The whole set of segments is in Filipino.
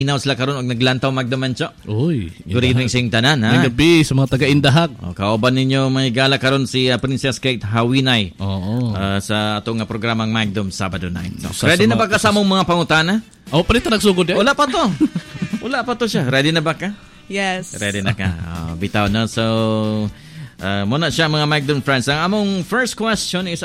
Inaw sila karon og naglantaw magdamancho. Uy, Good evening sa inyong tanan, ha? May gabi sa mga taga-Indahag. Kauban ninyo may gala karon si Princess Kate Hawinay. Oo. Sa atong programang Magdom Sabado night. So, ready na ba ka sa mong mga pangutana? Palita nagsugod yan. Wala pa to. Wala pa to siya. Ready na ba ka? Yes. Ready na ka. Bitaw na. So, muna siya mga Magdom friends. Ang among first question is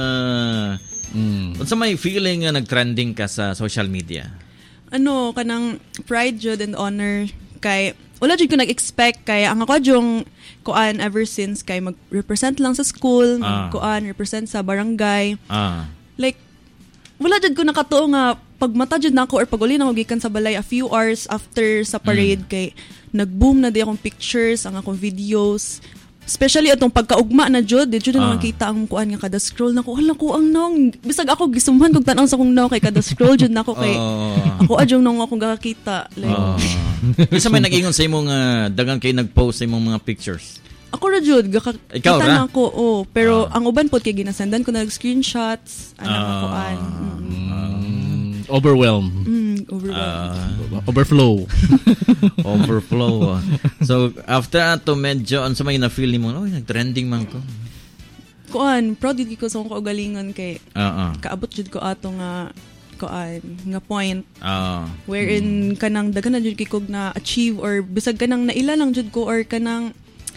unsa may feeling nga nag-trending ka sa social media? Kanang pride jud and honor kay wala jud ko nag-expect kay ang ako yung kuan ever since kay mag-represent lang sa school, kuan represent sa barangay. Like wala jud ko nakatuo nga pagmata jud nako or pag uli na ako gikan sa balay a few hours after sa parade kay nag-boom na di akong pictures, ang akong videos. Especially atong pagkaugma na jud, di jud na makita ang kuan nga kada scroll nako. Hala ko ang nong bisag ako gisumhan kog tan-aw sa kong naw kay kada scroll jud nako kay ako adjong nong akong gakita. Like Bisa may nag-ingon sa imong dagan kay nag-post sa imong mga pictures. Ako ra jud ikaw ra? nako pero ang uban pod kay ginasendan ko nag screenshots kuan. Overwhelm. Overflow. Overflow. So, after ato, medyo, sa may na-feel mo, nag-trending man ko. Kuan, proud yun ko sa akong kaugalingon kay kaabot jud ko ato nga kuan, nga point. Wherein kanang daghan na jud kay na achieve or bisag kanang naila lang jud ko or kanang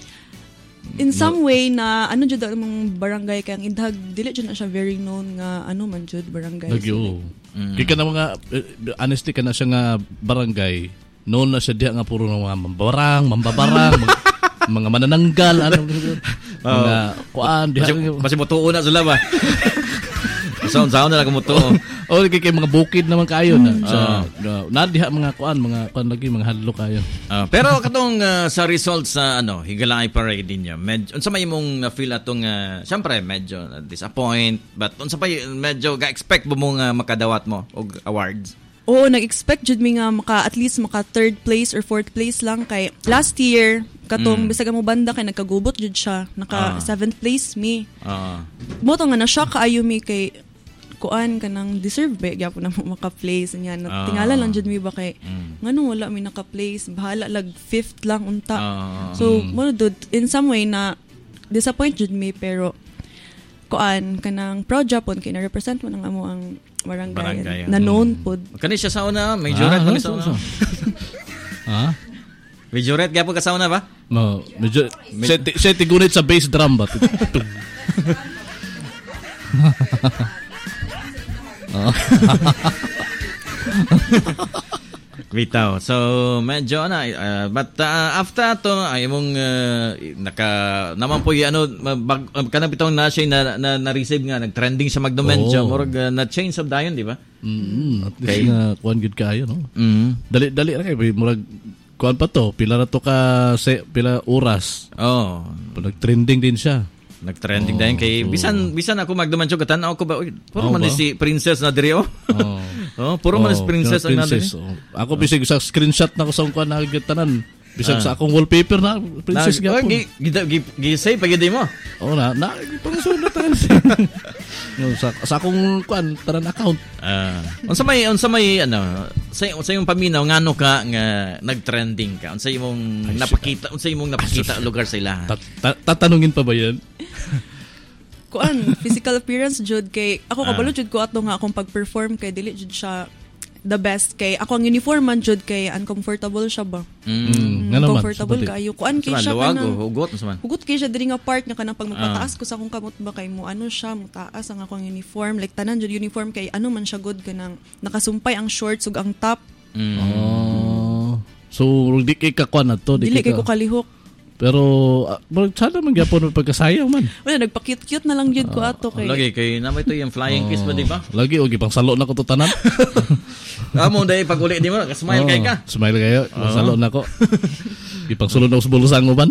in some way na jud ang barangay kay ang Indahag dili jud na siya very known nga man jud barangay. Kaya ka na mga, honesty ka na siya nga barangay, noon na siya diya nga puro ng mga mambabarang, mga manananggal, mga kuan, diya. Kasi mutuo na sila ba? Sound na lang mutuo. Kaya mga bukid naman kayo na. Nadiha mga kuan lagi, mga hadlo kayo. Pero katong sa results sa Higalangay Parade ninyo, unsa may imong na-feel atong syempre medyo disappoint, but unsa pa medyo ga-expect mo nga makadawat mo og awards? Oo, nag-expect jud mi nga at least maka third place or fourth place lang kay last year katong bisag mo banda kay nagkagubot jud siya, naka 7th place mi. Mo to nga na shock kaayo mi kay kuan kanang deserve ba gyapon na maka-place niya. Tingala lang jud mi ba kay nganong wala mi naka-place, bahala lag 5th lang unta. So mo dud in some way na disappoint jud mi pero kuan kanang proud japon kay na represent mo nang amo ang barangay na known pod. Kani siya sa una, majorette kani sa una. Majorette gyapon ka sa una ba? Medyo set gunit sa bass drum ba. Bitaw. So medyo but after to ay mong naman po kanang bitong na siya na receive nga nag-trending sa Magdomenjo murag na change of dayon di ba? At least nga kuan gud kayo no. Dali ra kay murag kuan pa to pila ra to ka pila oras. Nag-trending din siya. Nag-trending din kay bisan ako Magdomenjo katan-aw ko ba puro man si Princess na diri puro man si Princess ang nadiri. Ako bisig sa screenshot na ko sa kuan nagitanan. Bisag sa akong wallpaper na Princess gyapon. Gi-save pagid mo. Na pangsulatan. Sa akong kuan tanan account. Unsa may sa imong paminaw ngano ka nga nag-trending ka? Unsa imong napakita lugar sa ilaha? Tatanungin pa ba 'yan? Kuan physical appearance jud kay ako kabalo jud ko ato nga akong pag-perform kay dili jud siya the best kay ako ang uniform man jud kay uncomfortable siya ba. Comfortable kayo kuan kay siya kanang hugot kay siya diri nga part nga kanang pag magpataas ko sa akong kamot ba kay mo siya mo taas ang akong uniform like tanan jud uniform kay man siya good kanang nakasumpay ang shorts ug ang top. So di kay ka kuan ato dili kay ko kalihok. Pero sana man gyapon pagkasayaw man. Wala nagpa-cute na lang jud ko ato kay. Lagi kay namay to yung flying kiss ba di ba? Lagi og ipang salo na ko to tanan. Amo dai pag uli di mo smile kay ka. Smile kayo. Salo na ko. Ipang sulod ako sa bulusang mo ban.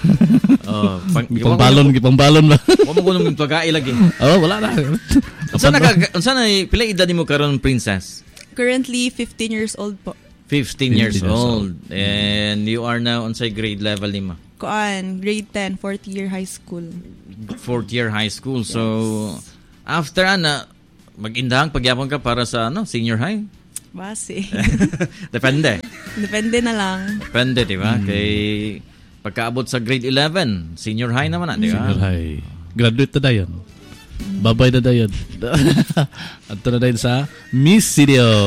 Gipang balon ba. Wa mo kuno pagkai lagi. Wala na. Unsa na pila edad mo karon Princess? Currently 15 years old po. 15 years old. And you are now on say grade level nimo? Grade 10, 4th year high school. 4th year high school. So, after mag-indahang pagyapon ka para sa senior high? Base. Depende. Depende na lang. Depende, di ba? Kay pagkaabot sa grade 11, senior high naman na, di ba? Senior high. Graduate na dayon. Babay na dayon. Ato na dayon sa Miss Video.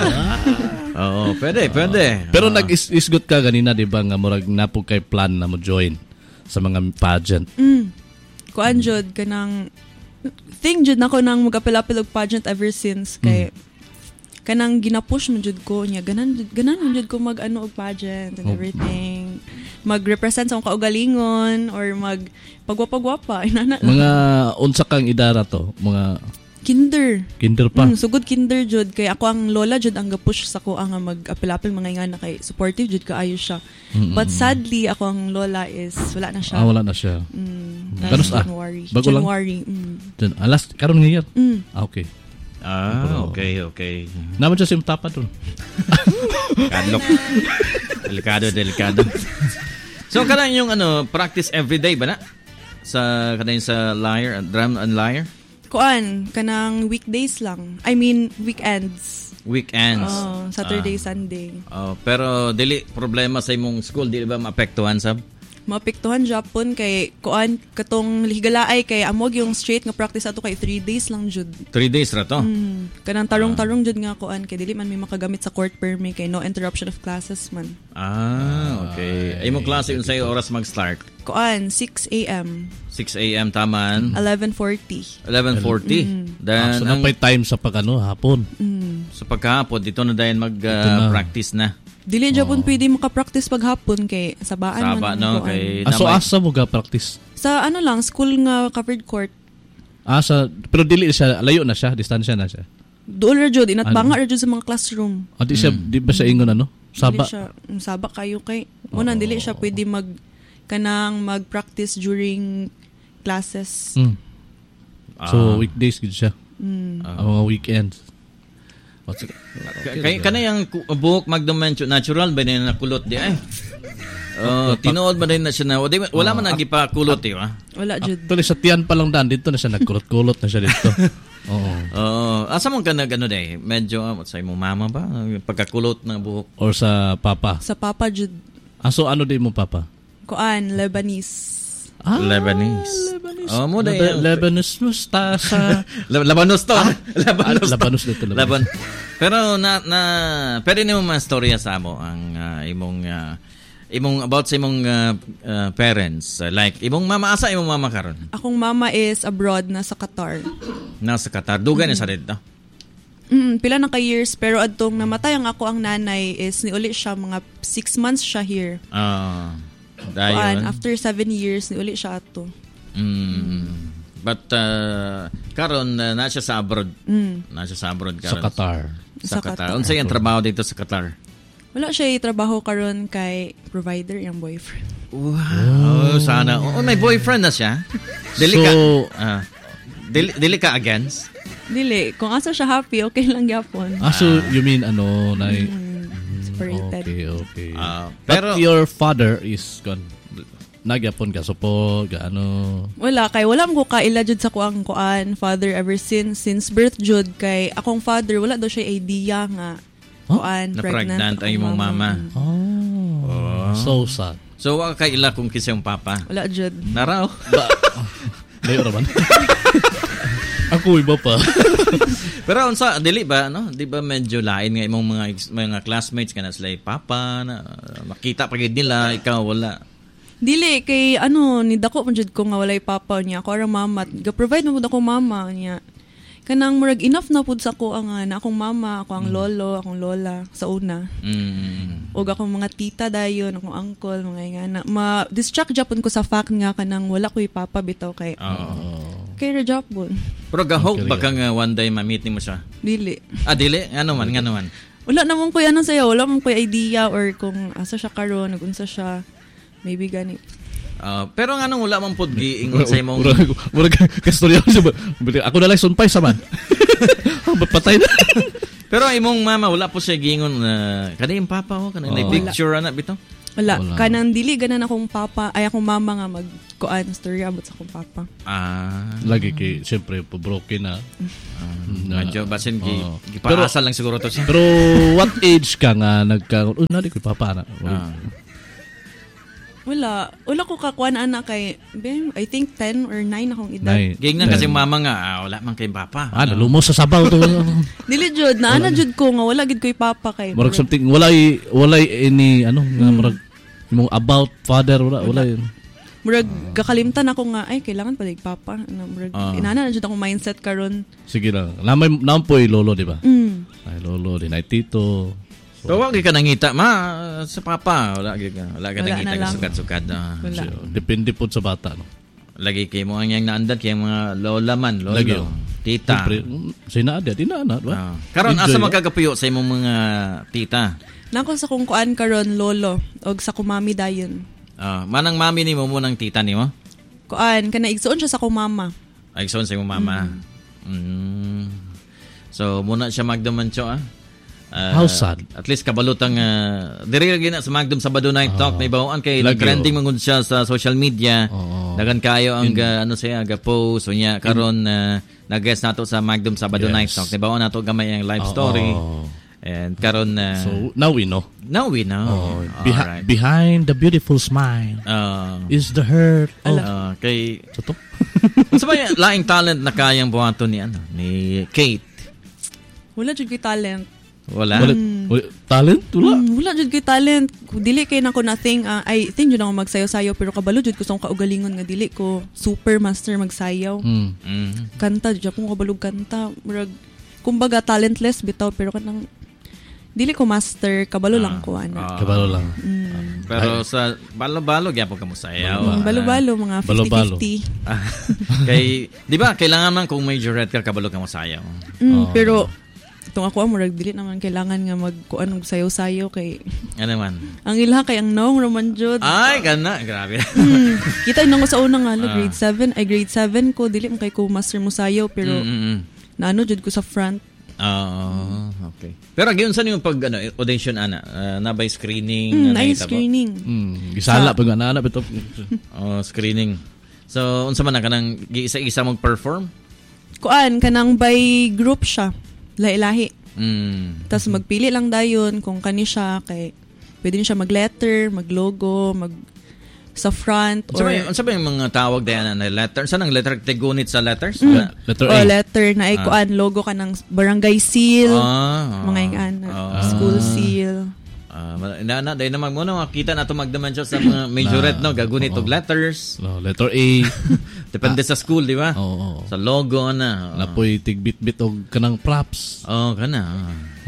Oo, pwede. Pero nag-isgot ka ganina, di ba, nga murag napog kay plan na mo join sa mga pageant. Kuan jud kanang thing jud nako nang mag-apil-apil og pageant ever since kay kanang ginapush man jud ko niya ganan jud ko mag-ano og pageant and everything. Mag-represent sa akong kaugalingon or pagwapa-gwapa. Mga unsa kang idara to? Mga Kinder pa. Sugod kinder jud kay ako ang lola jud ang gapush sa ko ang mag-apil-apil mga ingana kay supportive jud kaayo siya. But sadly ako ang lola is wala na siya. Wala na siya. Last January. Bago lang? January. Last karon nga year. Okay. Okay. Naman siya simtapa doon. Kadlok. Delikado. So kanang yung practice everyday ba na? Sa kanang sa lyre, drum and lyre? Kuan, kanang weekdays lang. I mean, weekends. Weekends. Saturday, Sunday. Pero dili problema sa imong school, dili ba maapektuhan sab? Maapektuhan Japon kay kuan katong higalaay kay amog yung straight nga practice ato kay 3 days lang jud. 3 days ra to. Kanang tarong jud nga kuan kay dili man may makagamit sa court permit kay no interruption of classes man. Okay. Ay mo klase unsay oras mag-start? Kuan 6 a.m. 6 a.m. taman. 11:40. 11:40. Then So napay time sa hapon. sa pagkahapon dito na dayon mag-practice na. Dili Japon pwede maka-practice paghapon kay sabaan Saba, man. no? Kay Asa mo ga-practice? Sa lang, school nga covered court. Pero dili siya, layo na siya, distansya na siya. Doon ra jud, inatbanga ra jud sa mga classroom. Di ba siya ingon Saba? Dili siya, saba kayo kay. Muna, dili siya pwede mag-practice during classes. So, weekdays gid siya. Mga weekends. Kanayang buhok magdumencho natural ba na nakulot di ay? Tinuod ba din na siya na wala man nagipakulot di ba? Wala jud. Actually sa tiyan pa lang dito na siya nagkulot-kulot na siya dito. Asa man ka nagano day? Medyo sa imong mama ba pagkakulot ng buhok or sa papa? Sa papa jud. So ano din mo papa? Kuan Lebanese. Lebanese. Mo day Lebanese mustasa. Labanos to. Labanos dito. Pero pwede nimo ma-storya sa mo ang imong about sa imong parents. Like imong mama karon? Akong mama is abroad nasa Qatar. Nasa Qatar. Dugan sa dito. Pila na ka years pero adtong namatay ang ako ang nanay is niuli siya mga 6 months siya here. Dayon. After 7 years niuli siya ato. But karon na siya sa abroad. Na siya sa abroad karon. Sa Qatar. Unsay ang trabaho dito sa Qatar? Wala siya trabaho karon kay provider yung boyfriend. Wow, sana. May boyfriend na siya. Dili ka against? Dili, kung asa siya happy, okay lang gyapon. So you mean Separated. Okay. Pero but your father is gone. Nagyapon ka supo, gaano? Wala mo ko kaila jud sa kuang kuan father ever since birth jud kay akong father wala daw siya idea nga kuan pregnant ang imong mama. So sad. So wa kaila kung kisa yung papa. Wala jud. Naraw. Layo ra man. Ako iba pa. Pero unsa dili ba Di ba medyo lain nga imong mga classmates kana sila papa na makita pagid nila ikaw wala. Dili kay ni dako man jud ko nga walay papa niya ako ra mama ga-provide mo ako mama niya. Kanang murag enough na pud sa ko ang akong mama, ako ang lolo, akong lola sa una. Og akong mga tita dayon, akong uncle, mga ingana. Ma-distract japon ko sa fact nga kanang wala ko'y papa bitaw kay. Kay ra japon. Pero ga-hope ba kang one day ma-meet nimo siya? Dili. Dili? Ano man? Wala namang ko'y sayo, wala namang ko'y idea or kung asa siya karon, nagunsa siya. Maybe gani. Pero nga nung wala man pod giingon sa imong murag kastorya siya. Ako na lang sunpay sa man. Patay na. Pero imong mama wala po siya gingon na kanay yung papa ko kanay picture ana bitaw. Wala. Kanang dili ganan akong papa, ay akong mama nga magkuan story about sa akong papa. Lagi kay siyempre broken na. Medyo basin gipaasal lang siguro to siya. Pero what age ka nga nadi ko papa na? Wala ko kakuan ana kay I think 10 or 9 akong edad. Ging na kasi mama nga wala man kay papa. Nalumos sa sabaw to. Dili jud na ana jud ko nga wala gid ko'y papa kay. Murag something walay any nga murag imong about father wala yun. Murag kakalimtan ako nga ay kailangan pa papa na murag inana na jud akong mindset karon. Sige lang. Namay po lolo di ba? Ay lolo din ay tito. So, wag ka nangita sa papa wala ka nangita ka sukat-sukat depende po sa bata no. Lagi kay mo ang yang naandat kay mga lola man lolo lagi, tita sinaada di na karon asa magkagapuyo sa imong mga tita nako sa kung kuan karon lolo og sa kumami dayon manang mami nimo mo nang tita nimo kuan kana igsoon siya sa akong mama igsoon sa imong mama so muna siya magdamancho how sad. At least kabalutang diri gina sa Magdum Sabado Night Talk may bawaan kay trending mangud siya sa social media. Dagan kayo ang siya post unya karon nag-guest nato sa Magdum Sabado Night Talk. May bawaan nato gamay ang live story. And karon so now we know. Behind the beautiful smile is the hurt. Kay sa ba laing talent na kayang buhaton ni Kate. Wala jud kay talent. Wala talent? Wala jud kay talent. Dili kay nako nothing. I think jud ako magsayaw-sayaw pero kabalo jud ko sa kaugalingon nga dili ko super master magsayaw. Kanta jud ako kabalog kanta. Murag kumbaga talentless bitaw pero kanang dili ko master kabalo lang ko kabalo lang. Pero sa balo-balo gyapon ka mo sayaw. Balo-balo mga 50-50. Kay di ba kailangan man kung major red ka kabalo ka mo sayaw. Pero itong ako murag dili naman kailangan nga magkuan og sayaw-sayaw kay ano man ang ilha kay ang naong Roman jud ay kana grabe kita nang sa una nga grade 7 ko dili man kay ko master mo sayaw pero naano jud ko sa front okay pero gyud sa nimo pag audition ana nabay screening screening gisala pag ana bitaw screening so unsa man kanang giisa-isa mag perform kuan kanang by group siya lahi-lahi. Tapos magpili lang dayon kung kani siya kay pwede niya mag-letter, mag-logo, sa front or unsa ba yung mga tawag dayan na letter? Saan ang letter tigunit sa letters? Letter A. Letter na ikuan logo ka ng barangay seal. Mga ingan school seal. Dahil naman muna makita na ito magdaman siya sa mga majorette, no? Gagunit og letters. Letter A. Depende sa school, di ba? Sa logo, Napoy tigbit-bit og kanang props. Kana.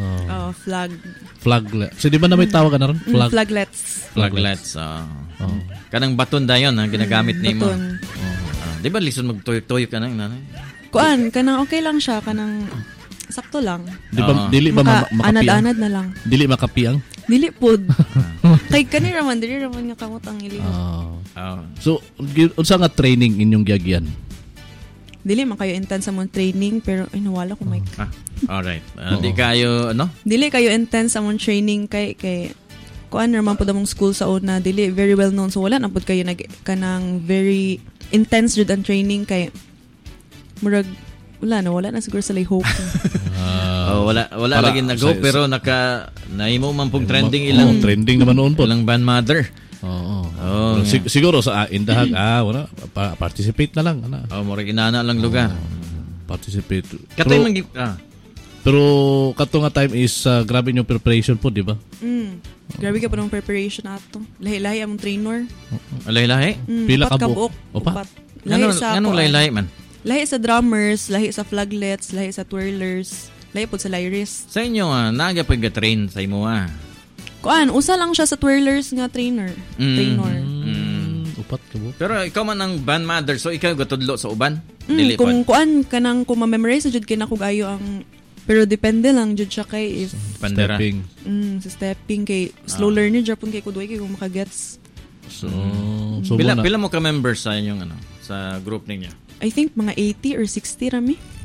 Flag. So, di ba na may tawag ka na rin? Flaglets. Kanang baton dayon, ginagamit ni mo. Di ba listen magtuyok-tuyok ka na, nanay? Kuan, kanang okay lang siya, kanang sakto lang. Dili ba makapiang? Anad-anad na lang. Dili makapiang? Dili pod. Kay kani raman dili raman nga kamot ang ilihok. So unsa nga training inyong giyagyan? Dili man kayo intense sa mong training pero nawala ko mic. Alright. Di kayo Dili kayo intense sa mong training kay kuan raman pod among school sa una dili very well known so wala na pod kayo kanang very intense jud ang training kay murag wala na siguro sa hope. Wala lagi nag-go pero naimo man pong trending ilang trending naman noon po ilang band mother. Siguro sa indahag wala participate na lang mura ginana lang lugar. Participate. Katay pero kato nga time is grabe yung preparation po, di ba? Grabe ka pa ng preparation ato. Lahi-lahi among trainer. Lahi-lahi? Pila ka buok? Upat. Anong lahi-lahi man? Lahi sa drummers, lahi sa flaglets, lahi sa twirlers, lahi po sa lyrists. Sa inyo, naga pag-train sa imo Kuan, usa lang siya sa twirlers nga trainer. Upat ka buok. Pero ikaw man ang band mother, so ikaw gatudlo sa uban? Kung kuan, kanang kung ma-memorize jud kay nako gayo ang pero depende lang jud siya kay if stepping. Sa stepping kay slow learner Japon kay kudway kay kung makagets. So pila mo ka members sa inyong sa group ninyo? I think mga 80 or 60 rami.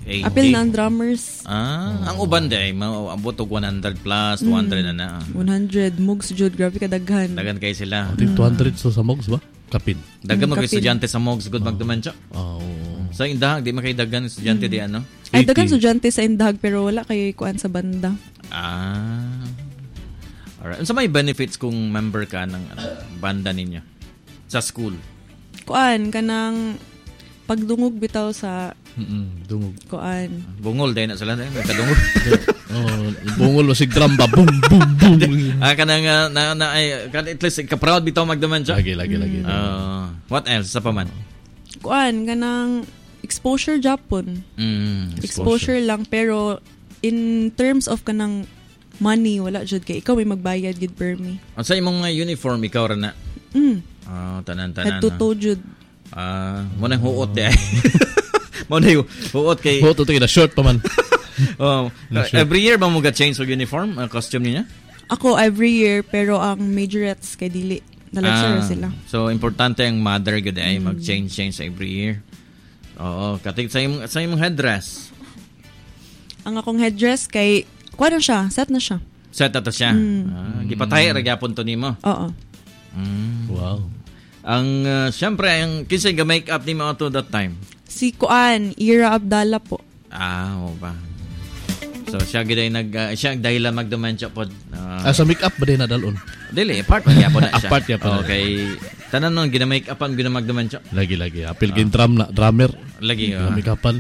Apil na ang drummers. Ang uban day, maabot og 100 plus, 200 na. 100 mugs jud, grabe ka daghan. Dagan kay sila. 200 sa Mogs ba? Kapin. Dagan mga kapin. estudyante sa Mogs good magdumentyo. Sa Indah, di makaidagan estudyante di ano. Ay daghan estudyante sa Indag pero wala kayo kuan sa banda. Alright. Sa may benefits kung member ka ng banda ninyo sa school? Kuan kanang pagdungog bitaw sa dungog. kuan. Bungol dahil na sila dahil kadungog. Bungol wasig drum ba boom boom boom. Kanang at least ka-proud bitaw magdumentyo. Lagi. What else sa paman? Kuan kanang exposure Japon. Exposure lang pero in terms of kanang money wala jud kay ikaw may magbayad gid per me. Sa imong uniform ikaw ra na. Tanan. Head to toe jud. Mo nang huot di ay. Mo nang huot kay Huot to na short pa man. Every year ba mo ga-change og uniform, costume niya? Ako every year pero ang majorettes kay dili. Dalagsara sila. So importante ang mother gud ay mag-change every year. Oo, katig sa imong headdress. Ang akong headdress kay kuan na siya, set na siya. Set ato siya. Gipatay ra gyapon to nimo. Oo. Wow. Ang syempre ang kinsa ga make up nimo to that time. Si Kuan, Ira Abdallah po. Oo ba. So siya giday siya dahilan magdementia pod. Sa make-up ba din nadalon? Dili, part man gyapon na siya. Part gyapon na. Okay. Tanan nung gina-make upan ginamagdementia. Lagi. Apil gin drummer. Lagi. Make-upan.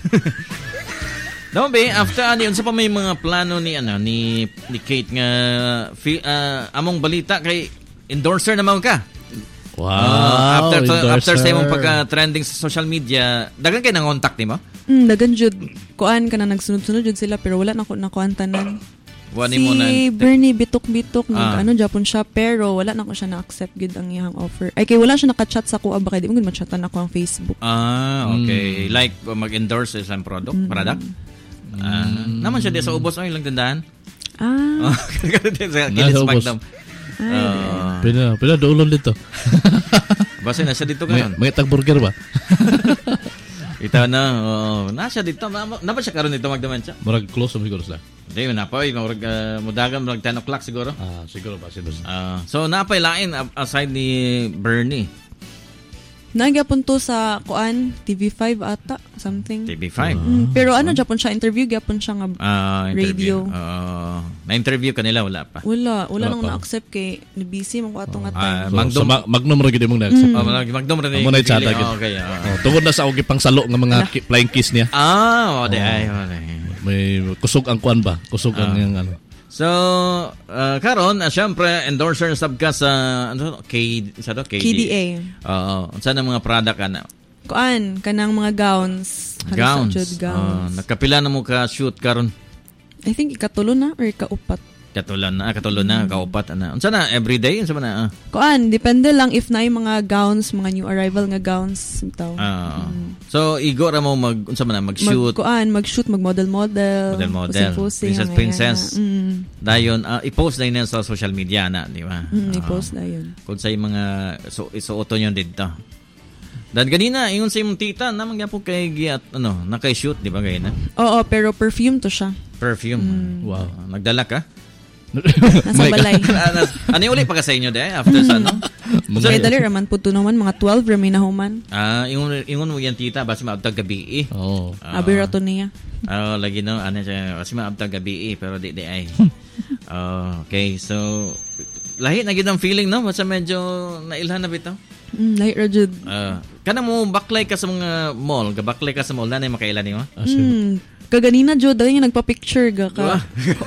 No, be, after unsa pa may mga plano ni Kate nga among balita kay endorser naman ka. Wow. After sa imong pagka-trending sa social media, dagan kay nang contact nimo? Dagan jud. Kuan ka na nagsunod-sunod jud sila pero wala na ko nakuantanan. Si Bernie bitok-bitok Japon siya pero wala na ko siya na-accept gud ang iyang offer. Ay kay wala siya naka-chat sa kuha ba kay di mo gud ma-chatan ako ang Facebook. Okay. Like mag-endorse sa product? Naman siya di sa ubos ay lang tindahan. Sa Kilis Magdam. Pina doulon dito. Basta na siya dito karon. May tag-burger ba? Ito na, nasa dito. Napa siya karon dito magdementia? Murag close siguro sila. Hindi, napay. Mudagan, murag 10 o'clock siguro. Siguro ba? So, napay lain aside ni Bernie. Nagyapon to sa kuan TV5 ata something. TV5. Pero Japon siya interview gyapon siya nga radio. Na-interview kanila wala pa. Wala nang na-accept kay busy man ko atong atay. Magnum ra gid mo na-accept. Magnum ra ni. Mo na chata gid. Okay. Tungod na sa og pangsalo nga mga flying kiss niya. Di ay. May kusog ang kuan ba? Kusog ang ano. So, karon, syempre, endorser sab ka sa KDA. Saan ang mga product ka na? Kuan, kanang mga gowns. Gowns. Nakapila na mo ka shoot karon? I think ikatulo na or ikaupat. Katulo na, kaupat na. Unsa na everyday unsa man na? Kuan, depende lang if naay mga gowns, mga new arrival nga gowns bitaw. So igo ra mo mag-shoot. Mag-shoot, mag-model. Princess. Dayon i-post na yun sa social media na, di ba? I-post na yun. Kung sa mga isuoto nyo dito. Dan ganina, ingon sa imong tita, naman nga po kay naka-shoot, di ba ganina? Oo, pero perfume to siya. Perfume. Wow. Nagdala ka? Nasa balay. Ano uli pa ka sa inyo after sa ano? May dali raman po to naman, mga 12 rami na human. Ingon mo yan tita, basi maabtag gabi Abi rato niya. Lagi no, siya, basi maabtag gabi pero di ay. Okay, so lahi na gid ang feeling no, basta medyo nailhan na bitaw. Lahi ra jud. Kana mo baklay ka sa mga mall, gabaklay ka sa mall na makailan nimo? Kaganina jud dali nga nagpa-picture ga ka.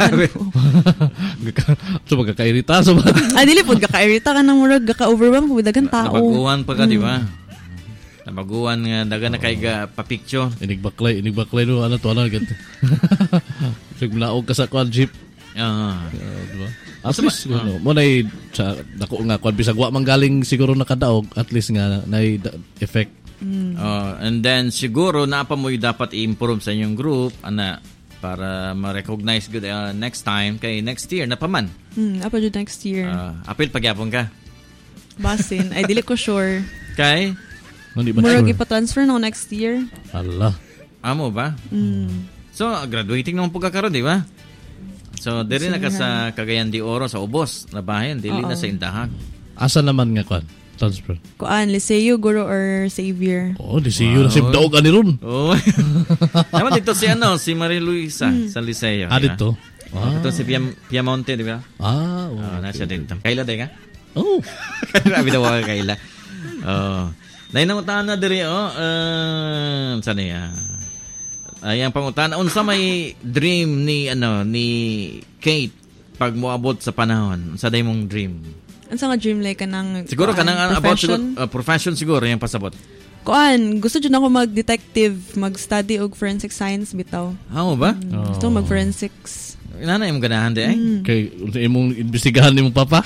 So magkakairita so ba? Dili pod kakairita ka nang murag ka-overwhelm with dagan tao. Nabaguan pa ka di ba? Nabaguan nga dagan na kay ga pa-picture. Inigbaklay do ganto. Sigmulaog ka sa quad jeep. Diba? At least mo nay sa dako nga kuan bisag wa manggaling siguro nakadaog at least nga nay effect. And then siguro napa mo dapat i-improve sa inyong group para ma-recognize good next time kay next year na pa man. Apa jud next year. Apil pagyapon ka. Basin ay dili ko sure. Kay murag ipa-transfer no next year. Allah. Amo ba? So, graduating naman po kakaroon, di ba? So, dili na ka sa Cagayan de Oro, sa Ubos, na bayan, dili na sa Indahag. Asa naman nga kwan? Transfer. Kuan, Liceo, Guro, or Xavier. Liceo na si daog ani ron. Oh. Naman dito si Marie Luisa sa Liceo. Dito. Ito si Piamonte, di ba? Nasa dito. Kaila, di ka? Grabe daw ka, Kaila. Nainangutaan na diri, saan niya? Ayan, pangutaan. Unsa may dream ni Kate pag moabot sa panahon? Sa day mong dream? Ano nga dream like kanang siguro kanang about profession siguro yung pasabot. Kuan, gusto dyan ako mag-detective, mag-study og forensic science bitaw. Ba? Gusto mag-forensics. Inana yung ganahan di Kay imong imbestigahan nimong papa.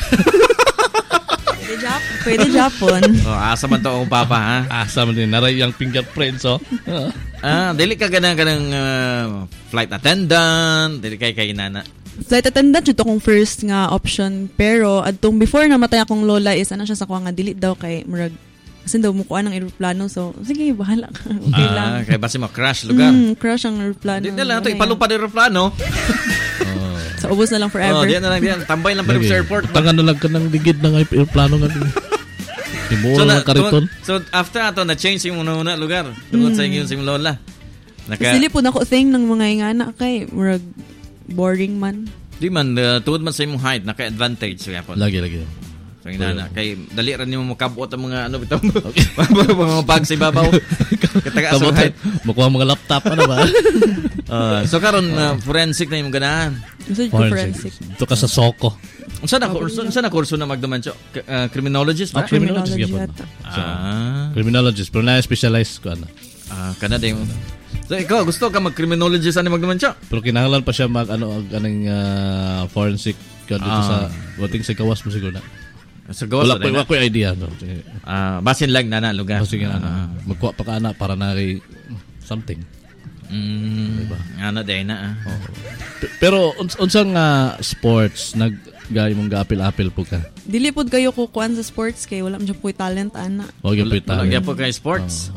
Pwede Japon. Asa man to ang papa ha? Asa man din naray yang fingerprints dili ka ganang flight attendant, dili kay inana. Flight attendant yun akong first nga option. Pero, adtong before namatay akong lola is, siya sa kuha nga, dili daw kay murag, kasi daw mukuha ng aeroplano. So, sige, bahala ka. Okay lang. Kaya basi crash lugar. Crash ang aeroplano. Di na lang ito, ipalupad aeroplano. So, ubos na lang forever. Diyan na lang, diyan. Tambay lang pa sa airport. Tangan na lang ka ng digid ng aeroplano nga. Timuro na kariton. So, after ato, na-change yung una lugar. Tungkol sa yung lola. Kasi dili po na ko thing ng mga ingana kay murag boring man. Di man, tuod man sa imong height, naka-advantage. Lagi. So, inana. Kay, dali rin mo makabot ang mga, bitaw mo. Mga bag sa ibabaw. Kataga sa height. Makuha mga laptop, ba? So, karon forensic na yung ganahan. Gusto ko forensic. Ito ka sa Soko. Saan na kurso na magduman siya? Criminologist ba? Criminology yata. Criminologist. Pero na-specialize ko, Canada yung... So, ikaw, gusto ka mag-criminologist ano magduman siya? Pero kinahanglan pa siya forensic dito sa wating sa gawas mo siguro na. Sa gawas wala ko idea. No? Basin lang na lugar. Sige magkuha pa ka na para na kay something. Diba? Day na. Pero unsang sports gaya mong gaapil-apil po ka? Dili pod kayo kukuan sa sports kay wala man po talent ana. Wala po talent. Wala po kay sports.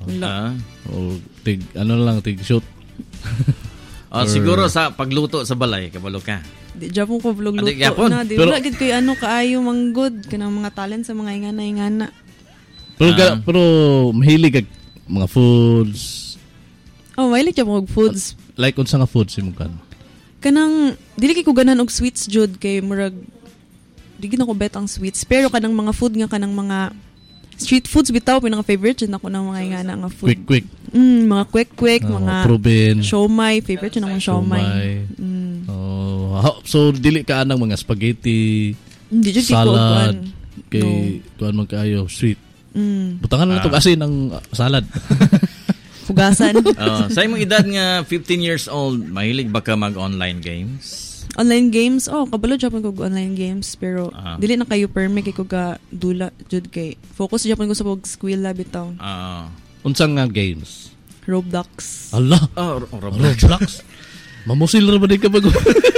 Tig shoot. Siguro sa pagluto sa balay kabalo ka. Di Japon ko vlog luto na. Di wala gid kay kaayo manggod kanang mga talent sa mga ingana. Pero mahilig kag mga foods. Mahilig Japon og foods. Like unsa nga foods imong kan? Kanang dili kay ko ganan og sweets jud kay murag di gid ako bet ang sweets pero kanang mga food nga kanang mga street foods bitaw pinaka favorite jud nako ng mga ingana nga food. Quick. Mga quick mga proben. Siomai, favorite jud ng siomai. So dili ka anang mga spaghetti, salad, kay kuan man kaayo sweet. Butangan na tong asin ng salad. Hugasan. Sa imong edad nga 15 years old, mahilig ba ka mag-online games? Online games? Kabalo Japan ko online games pero dili na kayo perme kay ko ga dula jud kay focus Japan ko sa pag-eskwela bitaw. Unsang nga games? Roblox. Allah. Roblox. Mamusil ra ba di ka bago?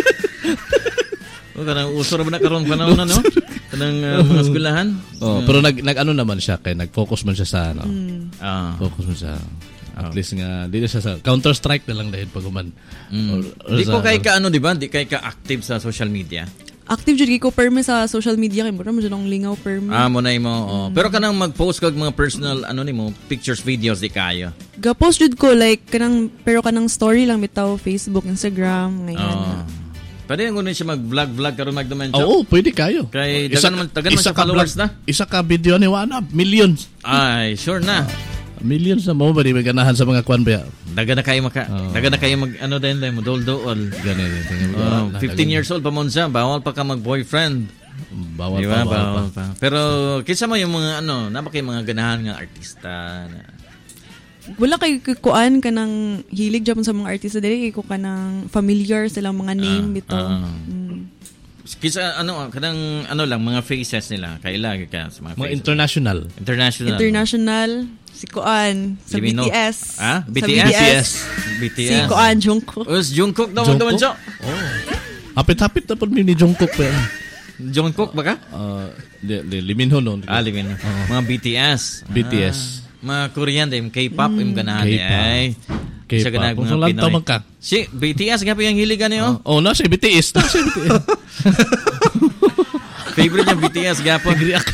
Kanang uso ra ba na karon panahon na no? Kanang mga eskwelahan? Pero nag-ano naman siya kay nag-focus man siya sa focus man siya. At least nga dito siya sa Counter-Strike na lang dahil paguman. Di ko kay ka di ba? Di kay ka active sa social media. Active jud ko perme sa social media kay mo jud ang lingaw perme. Mo na imo. Pero kanang mag-post kag mga personal nimo, pictures, videos di kayo. Ga-post jud ko like pero kanang story lang bitaw Facebook, Instagram ngayon. Pwede nga siya mag-vlog karon magduman siya. Pwede kayo. Kay dagan man siya followers na. Isa ka video ni Wana, millions. Ay, sure na. Millions na mo ba di maganahan sa mga kwan ba? Daga na kayo mag din mo dol-dol. Ganun. 15 years old pa mo siya, bawal pa ka mag-boyfriend. Bawal pa. Pero kinsa mo yung mga napakay mga ganahan nga artista na wala kay kuan kanang hilig Japan sa mga artista dili kay ko kanang familiar silang mga name bitaw. Kisa kanang lang mga faces nila kailagi ka sa mga international si Kuan sa Limino. BTS. BTS. Si Kuan Jungkook. Jungkook daw naman siya. Hapit-hapit na po ni Jungkook pa. Jungkook ba ka? Liminho no. Liminho. Mga BTS. BTS. Mga Korean din, K-pop, yung ganahan ay. Siya K-pop. ganag Kung mga saan lang Pinoy. tawag ka. Si BTS gapi ang hiligan niyo. Oh, na siya BTS. Na siya BTS. Favorite niya BTS gapon.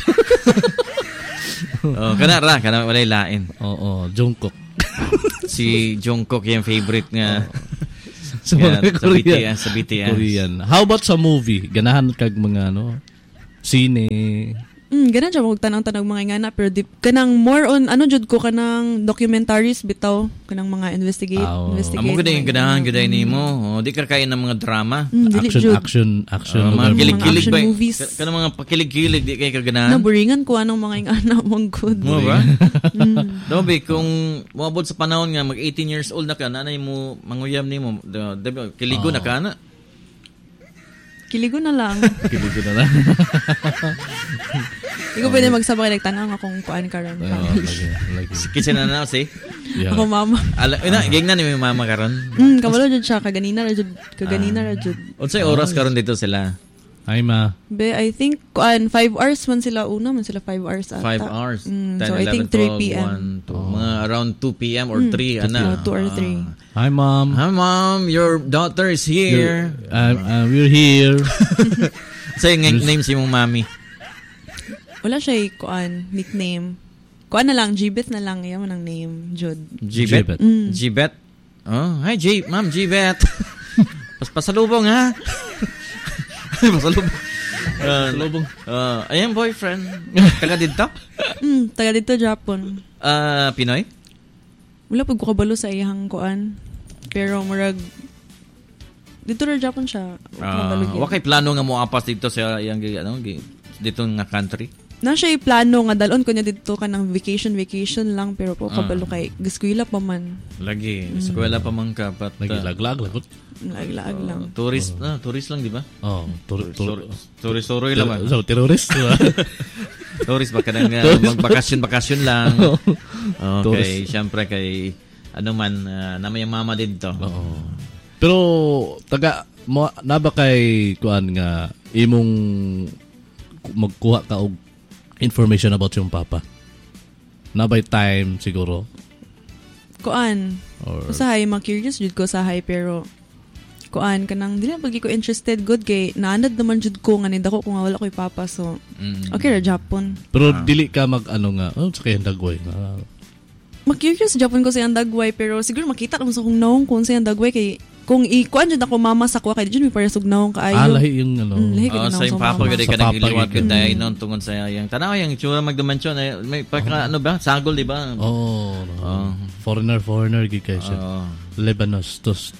Kana walay lain. Oo, Jungkook. Si Jungkook yung favorite nga. Sa Yan, mga sa Korean. BTS, sa BTS. Korean. How about sa movie? Ganahan kag mga sine. Ganun siya magtanang-tanang mga ingana pero kanang more on jud ko kanang documentaries bitaw kanang mga investigate. Amo gud yung ganahan gud nimo. Di ka kaya ng mga drama. Action. Mga kilig-kilig action ba? movies. Kanang mga pakilig-kilig di kay kaganahan. Naburingan ko anong mga ingana mong good. Mo ba? Dobi kung moabot sa panahon nga mag 18 years old na ka nanay mo manguyam nimo. Kiligo na ka na. Kiligo na lang. Kiligo na lang. Hindi ko pwede magsabay nagtanong akong kuan karon. Kasi na na si. Ako mama. Geng na ni may mama karon. Kabalo jud siya kaganina ra jud. Unsay oras karon dito sila? Hi ma. I think 5 hours man sila 5 hours ata. 5 hours. 10, So I 11, think 3 p.m. 1, 2, mga around 2 p.m. or 3 ana. 2 or 3. Hi mom. Hi mom, your daughter is here. We're here. Say name si mong mami. Wala siya nickname. Kuan na lang, Gbet na lang yaman ang name, Jud. Gbet. Gbet. Oh, hi Ma'am Gbet. Pasalubong ha. Pasalubong. Ayan boyfriend. Taga dito? Taga dito Japon. Pinoy? Wala pag ko kabalo sa iyang kuan. Pero murag dito ra Japon siya. Wa kay plano nga mo apas dito sa iyang dito nga country? Na siya plano nga dalon ko niya dito ka ng vacation lang pero po kabalo kay eskwela pa man. Lagi, eskwela pa man ka but lagi laglag. Lag lang. Tourist lang di ba? Oh, tourist lang ba? So terrorist. Tourist ba kanang magbakasyon lang. Okay, syempre kay naman yung mama dito. Oo. Pero naba kay kuan nga imong magkuha ka og information about yung papa. Nabay time siguro. Kuan. Usahay curious jud ko sahay pero kuan kanang dili pag ko interested good kay naanad naman jud ko nga nindako kung wala ko'y papa so okay ra Japon. Pero dili ka sa kayang dagway. Curious Japon ko sa iyang dagway pero siguro makita ko sa kung naong kung sa iyang dagway kay kung ikuan jud ako mama sa kuha kay dili mi para sugnaw kaayo. Lahi yung lahi ka sa yung papa gud ka nang iliwat gud dai non tungod sa yang tanaw yang itsura magdimension may pagka ba sagol di ba? Foreigner gid kay siya. Lebanos.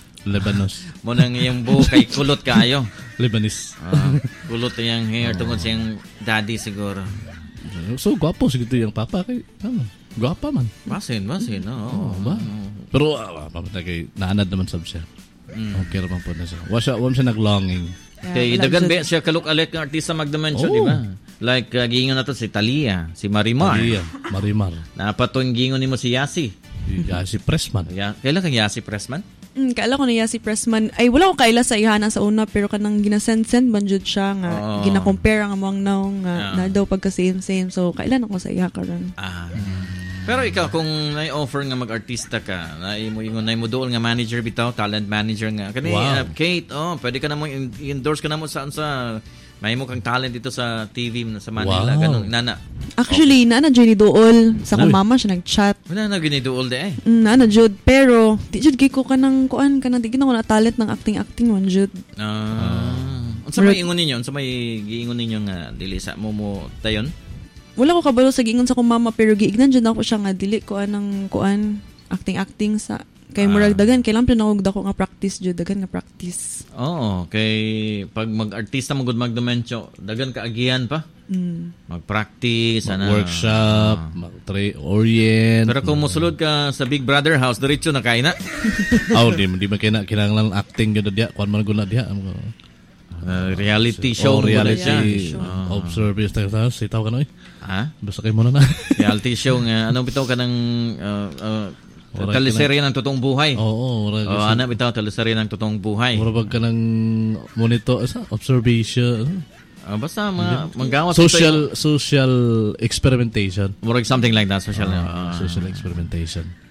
Mo nang iyang buhok kay kulot kaayo. Lebanese. Kulot yung hair tungod sa yung daddy siguro. So gwapo siguro yung papa kay gwapa man. Basin. Ba? Pero kay naanad naman sab siya. Okay ra man po na siya. Wa siya naglonging. Kay dagan ba siya kalok-alit ng artista magdimension, di ba? Like giingon nato si Talia, si Marimar. Napatong giingon nimo si Yasi. Yasi Pressman. Kailan kang Yasi Pressman? Kaila ko na Yasi Pressman. Ay, wala ko kaila sa ihana sa una, pero kanang ginasend-send man jud siya nga, gina-compare ang among naong na daw pagka same. So, kailan ako sa iha karon. Pero ikaw, kung na-offer nga mag-artista ka, na mo doon nga manager bitaw, talent manager nga. Kate, pwede ka na mo, endorse ka na mo sa may mo kang talent dito sa TV sa Manila. Ganun, nana. Actually, nana Jenny Dool. Sa mama siya nag-chat. Wala na Jenny Dool de eh. Nana Jud. Pero, di Jud, ko kanang di ko na talent ng acting man Jud. Unsa may ingon ninyo? Unsa may giingon ninyo nga dili sa mo dayon? Wala ko kabalo sa giingon sa kong mama pero giignan dyan ako siya nga dili ko anang kuan acting sa kay murag dagan kay lampin ako dako nga practice jud dagan nga practice. Kay pag mag-artista mo gud magdimension dagan ka agihan pa. Mag-practice workshop, mag-orient. Pero kung mosulod ka sa Big Brother house diretso na kay na. Di man kinahanglan acting gyud diha kuan man gud na diha. Reality show. Observe tayo sitaw ka noy. Basta kayo muna na. Reality show nga. Anong bitaw ka ng teleserye ng totoong buhay? Ano bitaw teleserye ng totoong buhay? Murabag ka ng monitor, observation. Basta manggawas social experimentation. Murag something like that. Social experimentation.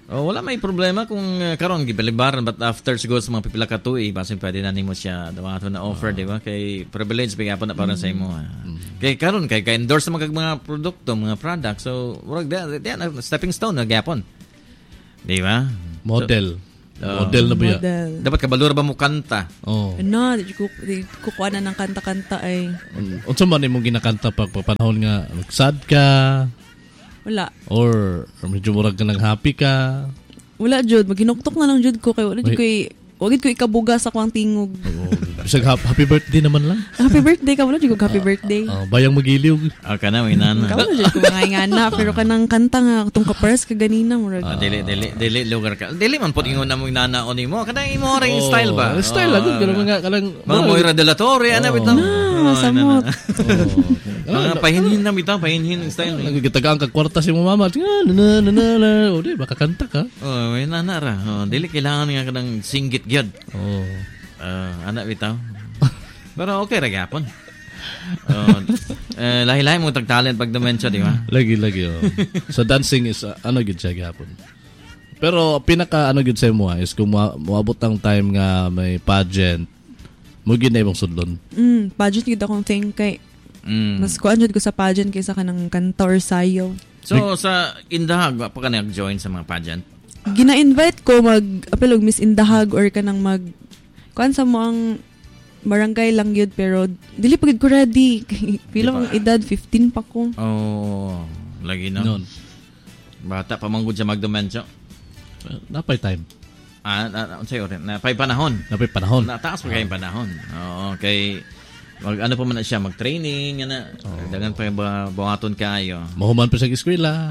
Wala may problema kung karon gibalibaran but after siguro sa mga pipila ka tuig basin pwede na nimo siya dawato na offer di ba kay privilege bigapon na para sa imo. Kay karon kay endorse sa mga produkto, mga product. So murag stepping stone na gyapon. Di ba? Model na ba yan? Dapat kabalura ba mo kanta? Di ko kuha na ng kanta-kanta ay. Unsa man imong ginakanta pag panahon nga sad ka? Wala. Or medyo murag ka nang happy ka? Wala jud, maginuktok na lang jud ko kay wala jud ko ikabuga sa kwang tingog. Bisag happy birthday naman lang. Happy birthday ka wala jud ko happy birthday. Bayang magiliw. Kana may nana. Wala jud ko mga ingana pero kanang kanta nga tong ka-pers ka ganina murag. Dili lugar ka. Dili man pud ingon na mo nanaon nimo. Kanang imo ring style ba? Style lang gud mga kanang mga Moira de la Torre ana bitaw. Samot. Mga pahinhin na bitaw, pahinhin style. Nagitagaan ka kwarta si mo mama. O di baka kanta ka. May nana ra. Dili kailangan nga kanang singgit gyud. Anak bitaw. Pero okay ra gyapon. Lahi-lahi mo tag-talent pag dementia, di ba? Lagi. So dancing is gyud siya gyapon. Pero pinaka gyud sa mo is kung moabot ang time nga may pageant, mo gyud na imong sudlon. Pageant gyud akong think kay mas kuan jud ko sa pageant kaysa kanang kanta or sayaw. So sa Indahag pa ka nag-join sa mga pageant? Gina-invite ko apelog Miss Indahag or kanang kuan sa mo ang barangay lang yun pero dili pagid ko ready. Pilang edad 15 pa ko. Lagi na. Noon. Bata pa manggod sa magdementia. Napay time. Unsay oras? Napay panahon. Nataas pa kayong panahon. Okay. Ano pa man na siya, mag-training, dagan pa yung buhaton kayo. Mahuman pa sa eskwela.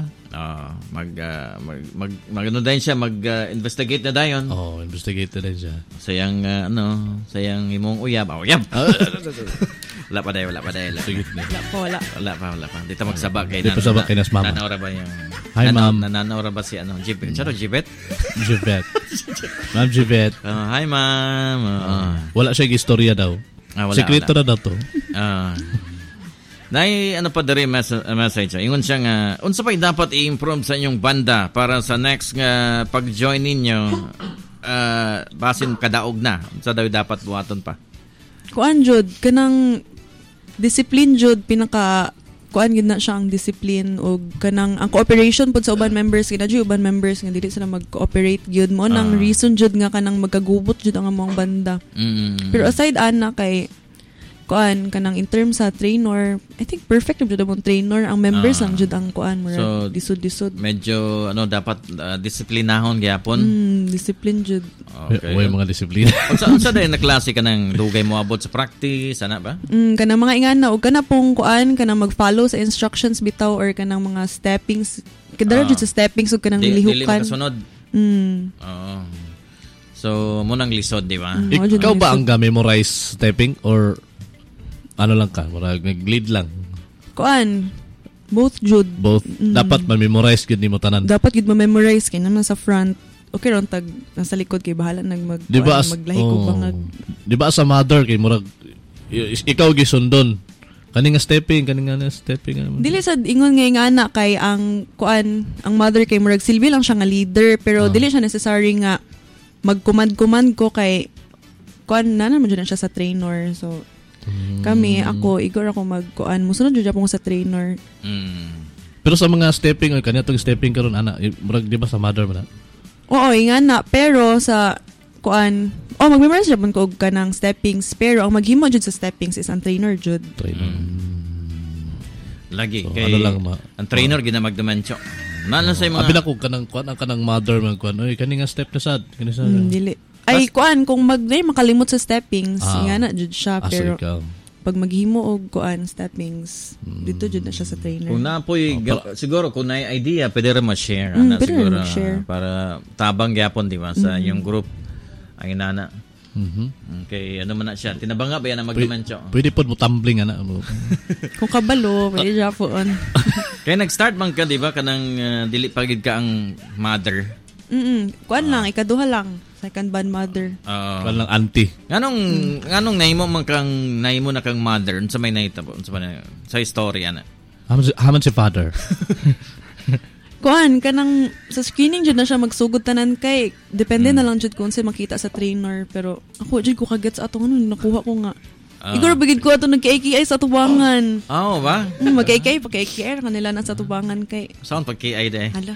Mag-ano din siya, mag-investigate na dayon. Investigate na din siya. Sayang imong uyab. Uyab! Wala pa dayo. Wala pa. Dito magsabak kay Dito magsabak kay nas mama. Nanawra ba yung... Hi, ma'am. Nanawra ba si Jibet? Charo, Jibet? Jibet. Ma'am Jibet. Hi, ma'am. Wala siya istorya daw. Sekreto na daw to. Pa dari message. Ingon siya nga, unsa pa'y dapat i-improve sa inyong banda para sa next nga pag-join ninyo basin kadaog na. Unsa daw dapat buhaton pa? Kuan jud kanang discipline jud pinaka kuan gid na siya ang discipline o kanang ang cooperation pud sa uban members kinadyo uban members nga dili sila mag-cooperate gyud mo nang reason jud nga kanang magkagubot jud ang among banda. Pero aside ana kay kuan kanang in terms sa trainer, I think perfect jud ang trainer ang members lang jud ang kuan mo so, disud. Medyo dapat disiplinahon gyapon. Discipline jud. Okay. Way mga disiplina. Unsa day na klase kanang dugay mo abot sa practice ana ba? Kanang mga ingana og kana pong kuan kanang mag-follow sa instructions bitaw or kanang mga steppings. Kadara jud sa steppings ug kanang lihukan. Dili makasunod. So mo nang lisod di ba? Ikaw ba ang memorize stepping or ano lang ka? Murag nag-lead lang. Kuan. Both jud. Both. Dapat ma-memorize gud nimo tanan. Dapat gud ma-memorize kay naman sa front. Okay ron tag nasa likod kay bahala maglahi ko bangag. Di ba sa mother kay murag ikaw gisundon. Kaning stepping. Dili sad ingon nga ingana kay ang kuan ang mother kay murag silbi lang siya nga leader pero dili siya necessary nga mag-command ko kay kuan naman jud na siya sa trainer so ako igor ako magkuan musunod jud ako sa trainer. Pero sa mga stepping or kanitong stepping karon ana murag di ba sa mother man? Oo ingana pero sa kuan mag-memorize jud ko og kanang steppings pero ang maghimo jud sa steppings is ang trainer jud. Lagi so, kay ang trainer gina magdementia. Nana sa mga abi na ko kanang kuan ang kanang mother man kuan oy kani nga step na sad kani sa dili ay kuan kung makalimot sa steppings ingana jud siya pero pag maghimo og kuan steppings dito jud na siya sa trainer. Kung napoy siguro kung na idea pwede ra ma-share ana siguro para tabang gyapon di ba sa yung group ang inana. Okay, ano man na siya tinabanga ba yan ang magdementia? Pwede pod mo tumbling ana mo. Kung kabalo pwede ja poon. Kaya nag-start man ka di ba kanang dili pagid ka ang mother. Kuan lang ikaduha lang second band mother. Kuan lang auntie. Nganong nahimo na kang mother unsa may nahitabo unsa man sa istorya na. Haman si father. kuan kanang sa screening jud na siya magsugod tanan kay depende na lang jud kung sa makita sa trainer pero ako jud ko kaget sa atong nakuha ko nga. Igor bigid ko ato nagka-AKI sa tubangan. Ba? Mag-AKI kanila na sa tubangan kay. Saan pag-KI de? Hala.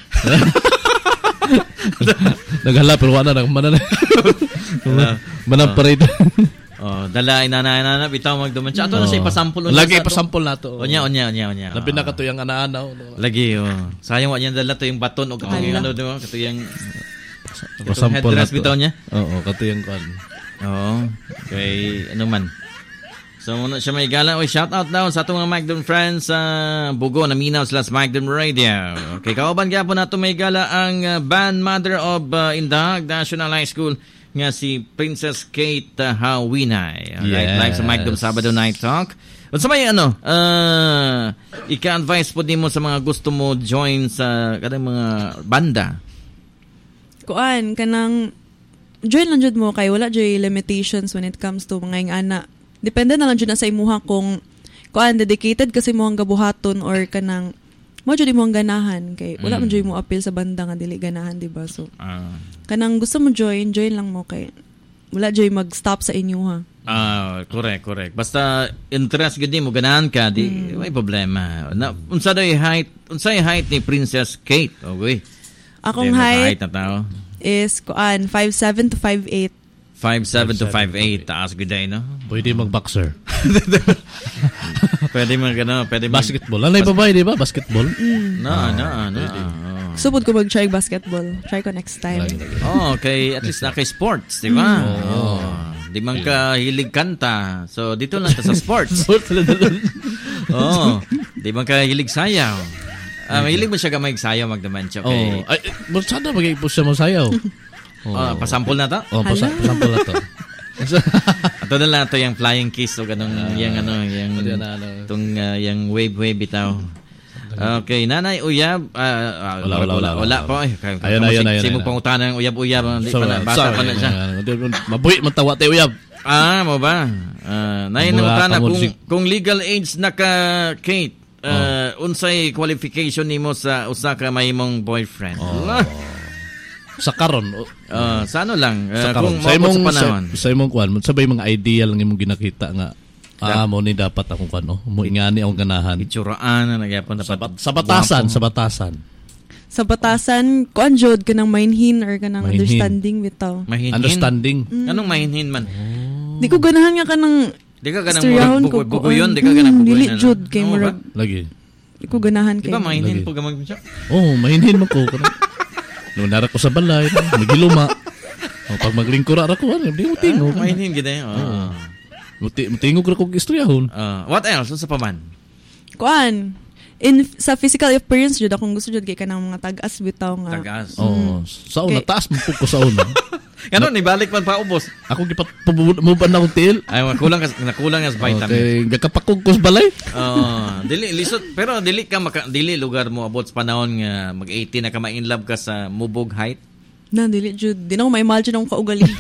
Naghala pero wala na manana. Manang-parade. Dala inana bitaw magdumansya. Ato na sa ipasample. Lagi ipasample nato. Onya. Labi na kato yung ana-ana. Lagi, Sayang wa niya dala to yung baton o katong yung kato yung pasample headdress bitaw niya. Oo, kato yung kuan. Oo. Kay ano man. So, muna siya may gala. Shout out daw sa atong mga Magdon friends sa Bugo na Minaw / Magdon Radio. Okay, kauban kaya po nato may gala ang band mother of Indahag National High School nga si Princess Kate Hawinay. Alright, live sa Magdon Sabado Night Talk. At sa may ika-advise po din mo sa mga gusto mo join sa kanang mga banda. Kuan, kanang join lang jud mo kay wala jud limitations when it comes to mga ana. Depende na lang dyan na sa imuha kung dedicated kasi mo ang gabuhaton or kanang mo dyan mo ang ganahan kay wala man dyan mo appeal sa banda nga dili ganahan diba so kanang gusto mo join lang mo kay wala dyan mag-stop sa inyuha. Correct. Basta interest gud mo ganahan ka di may problema. Unsay height ni Princess Kate? Okay. Akong height na tao is 5'7" to 5'8". 5'7" to 5'8", taas guday, no? Pwede mag-boxer. Pwede basketball. Ano yung babae, di ba? Basketball? No. Supod ko mag-try basketball. Try ko next time. Okay. At least naka-sports, di ba? Di man ka hilig kanta. So, dito lang ka sa sports. Di man ka hilig sayaw. Mahilig mo siya ka magsayaw, magdamantyo. Okay. Ay, sana mag-i-push siya mo sayaw. Pasample na to? Pasample na to. Ato na lang ito yung flying kiss o ganun yung wave bitaw. Okay, Nanay Uyab. Wala po. Ayun. Simong pangutanan ng Uyab. Basa pa na siya. Mabuhi man tawa tayo Uyab. Mo ba? Nay nangutana kung legal age na ka Kate, unsay qualification nimo sa usa ka mahimong boyfriend? Sa karon sa ano lang kung sa imong panahon sa imong kuan sabay mga ideal lang imong ginakita nga mo ni dapat akong kuan mo ingani akong ganahan itsuraan na nagyapon dapat sa batasan kuan jud kanang mainhin or kanang understanding bitaw understanding anong mainhin man di ko ganahan nga kanang di ka ganang buguyon di ka ganang buguyon dili jud kay murag lagi di ko ganahan kay di ba mainhin po gamag siya mainhin mo ko nung nara ko sa balay, nagiluma. Pag maglingkura ako, hindi mo tingo. Mainin gina yun. Tingo ko kong istoryahon. What else? Sa paman? Kuan. Sa physical appearance, jud akong gusto jud kay kanang mga tag-as bitaw nga. Tag-as? Sa una, taas mo po ko sa una. Ano, nibalik man pa ubos. Ako gipat pumuban na akong tiil. Ay, nakulang as vitamin. Okay, gakapakog ko sa balay. Dili lisod pero dili lugar mo abot sa panahon nga mag-18 na ka ma-in love ka sa mubog height. Dili jud. Di na ko ma-imagine akong kaugaling.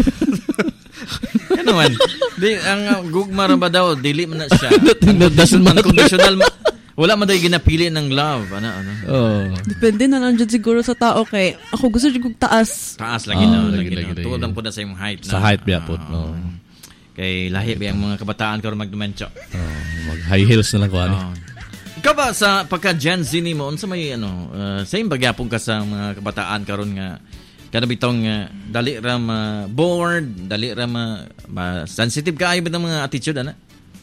Ano man? Ang gugma ra ba daw dili man na siya. Doesn't matter. Conditional wala man daw ginapili ng love. Ano? Depende na lang dyan siguro sa tao kay ako gusto dyan kong taas. Taas lagi na. Tuod lang po na sa yung height. Sa height biya po. Kay lahi ba yung mga kabataan karon magdumentyo. Mag-high heels na lang ko. Ikaw ba sa pagka-Gen Z ni mo, unsa may same bagyapon ka sa mga kabataan karon nga kanabitong dali ra bored, dali ra sensitive kaayo ba ng mga attitude ana?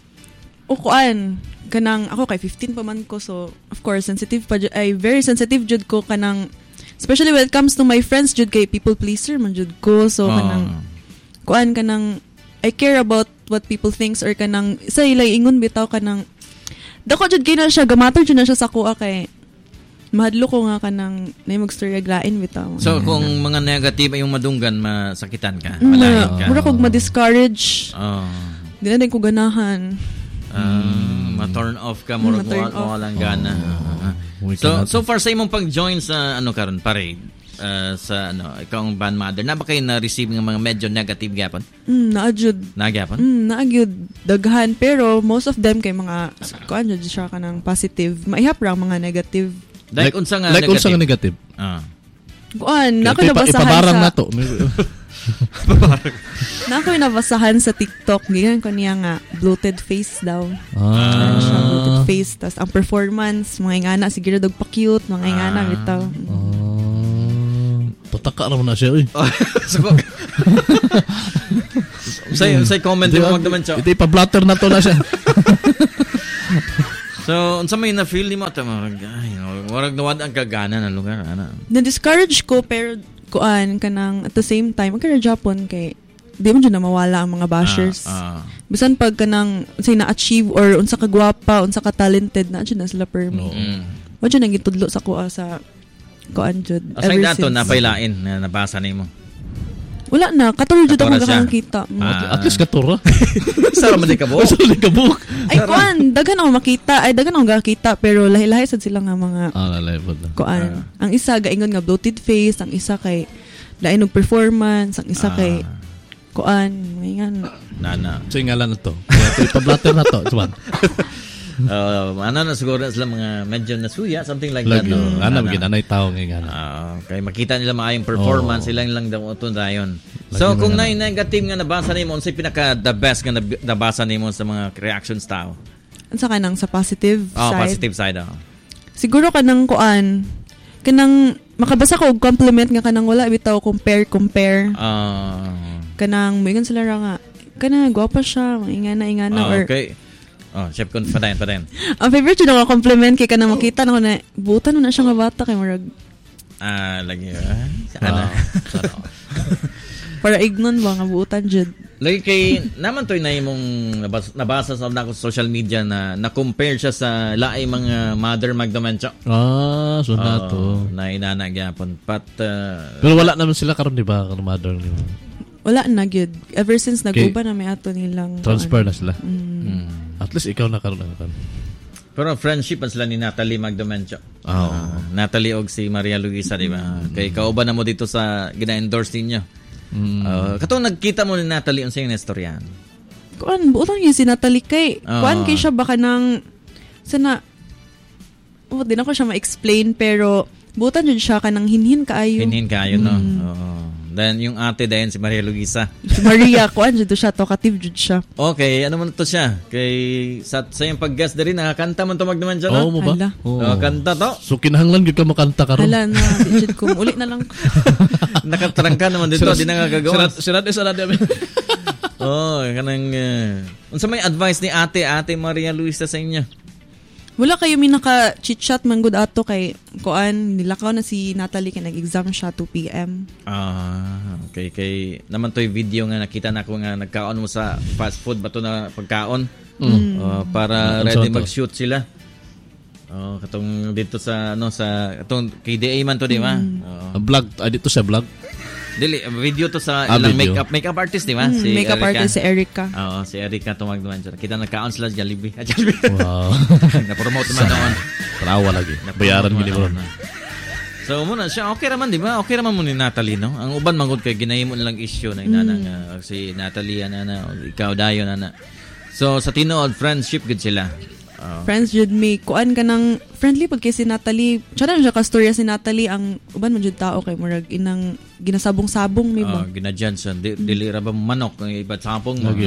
Kuan kanang ako kay 15 pa man ko so of course sensitive pa ay very sensitive jud ko kanang especially when it comes to my friends jud kay people pleaser man jud ko so kanang kuan kanang I care about what people thinks or kanang sa ilay ingon bitaw kanang dako jud kay na siya gamator jud na siya sa kuha kay mahadlo ko nga kanang nay magstorya glain bitaw. So kung mga negative yung madunggan masakitan ka, malayo ka. Mura kog ma-discourage. Di na din ko ganahan. Ma-turn off ka, murag mo lang gana. So far sa imong pag-join sa karon parade, sa ikaw ang band mother, na ba kayo na-receive ng mga medyo negative gyapon? Naagyud. Nagyapon? Naagyud daghan pero most of them kay mga kuan jud siya kanang positive. Maihap ra mga negative. Like unsa nga negative? Kuan, nako nabasahan ipabarang sa... na to. Nako nabasahan sa TikTok. Ganyan ko niya nga, bloated face daw. Siya, bloated face. Tapos ang performance, mga ingana, siguro dog pa-cute, mga ingana, bitaw. Pataka naman na siya, uy. Say comment mo magdementya. Ito ipa-blatter na to na siya. So, unsa may na-feel ni mo ata warag nawad ang kagana na lugar ana. Na-discourage ko pero kuan kanang at the same time magkara Japon kay di man jud na mawala ang mga bashers. Bisan pag kanang say na-achieve or unsa ka gwapa, unsa ka talented na jud na sila permi. Wa jud nang gitudlo sa kuha sa kuan jud. Asay dato na pailain na nabasa nimo. Wala na, katulad jud ako nakakita. At least katura. Sara man di ka buok. Ay kuan, dagan ako makita, ay dagan ako gakita pero lahi-lahi sad sila nga mga kuan. Ang isa gaingon nga bloated face, ang isa kay lain og performance, ang isa kay kuan, maingan. Nana. So ngalan na to. Ipa-blatter na to, suwan. Ano na siguro sila mga medyo nasuya, something like that. No? Ano, ginanay tao ngayon. Kaya makita nila maayong performance, silang lang daw ito dayon. So, kung negative nga nabasa nimo, unsay pinaka the best nga nabasa nimo sa mga reactions tao? Unsa kanang sa positive side? Positive side. Siguro kanang kuan, kanang makabasa ko og compliment nga kanang wala bitaw compare. Kanang moingon sila ra nga, kanang gwapa siya, ingana or okay. Chef kon padayon. Ang favorite yun ako compliment kay kanang makita na ko na butan na siya nga bata kay marag. Lagi. Para ignon ba nga butan jud. Lagi kay naman toy na imong nabasa sa nako social media na compare siya sa laay mga mother magdementya. So na to. Na inana gyapon. Pero wala naman sila karon di ba kan mother nimo? Wala na gyud. Ever since nag-uba na may ato nilang transfer na sila. At least ikaw na karon na. Pero friendship man sila ni Natalie Magdementya. Natalie og si Maria Luisa, di ba? Kay kauban na mo dito sa gina-endorse ninyo. Katong nagkita mo ni Natalie unsay nga istorya? Kuan buotang si Natalie kay kuan kay siya baka nang sana di na ko siya ma-explain pero buotan jud siya kanang hinhin kaayo. Hinhin kaayo no. Then yung ate dayon si Maria Luisa. Si Maria kuan jud siya talkative jud siya. Okay, ano man to siya? Kay sa yung pag-guest diri nakakanta man to magnaman siya no? Mo ba? Kanta to. So kinahanglan gyud ka makanta karon. Hala na, jud ko uli na lang. Nakatrangka naman dito, di na gagawa. Sirad kanang unsa may advice ni Ate Maria Luisa sa inyo? Wala kayo mi naka-chit-chat man gud ato kay kuan nilakaw na si Natalie kay nag-exam siya 2 PM. Okay kay naman toy video nga nakita nako nga nagkaon mo sa fast food bato na pagkaon. Para ready mag-shoot sila. Katong dito sa sa katong KDA man to di ba? Vlog dito sa vlog. Dili video to sa ilang makeup artist di ba? Si makeup artist si Erica. Si Erica tumagduman siya. Kita nagkaon sila sa Jollibee. Wow. Na-promote man doon. Trawa lagi. Bayaran mo ni mo. So muna siya okay raman di ba? Okay raman mo ni Natalie no. Ang uban mangod kay ginahimo nilang issue na inana si Natalie ana ikaw dayon ana. So sa tinuod friendship gud sila. Friends jud me kuan kanang friendly pag kay si Natalie. Siya ka storya si Natalie ang uban man jud tao kay murag inang ginasabong-sabong mi ba. Gina-Johnson dili ra ba manok ang iba sapong mo.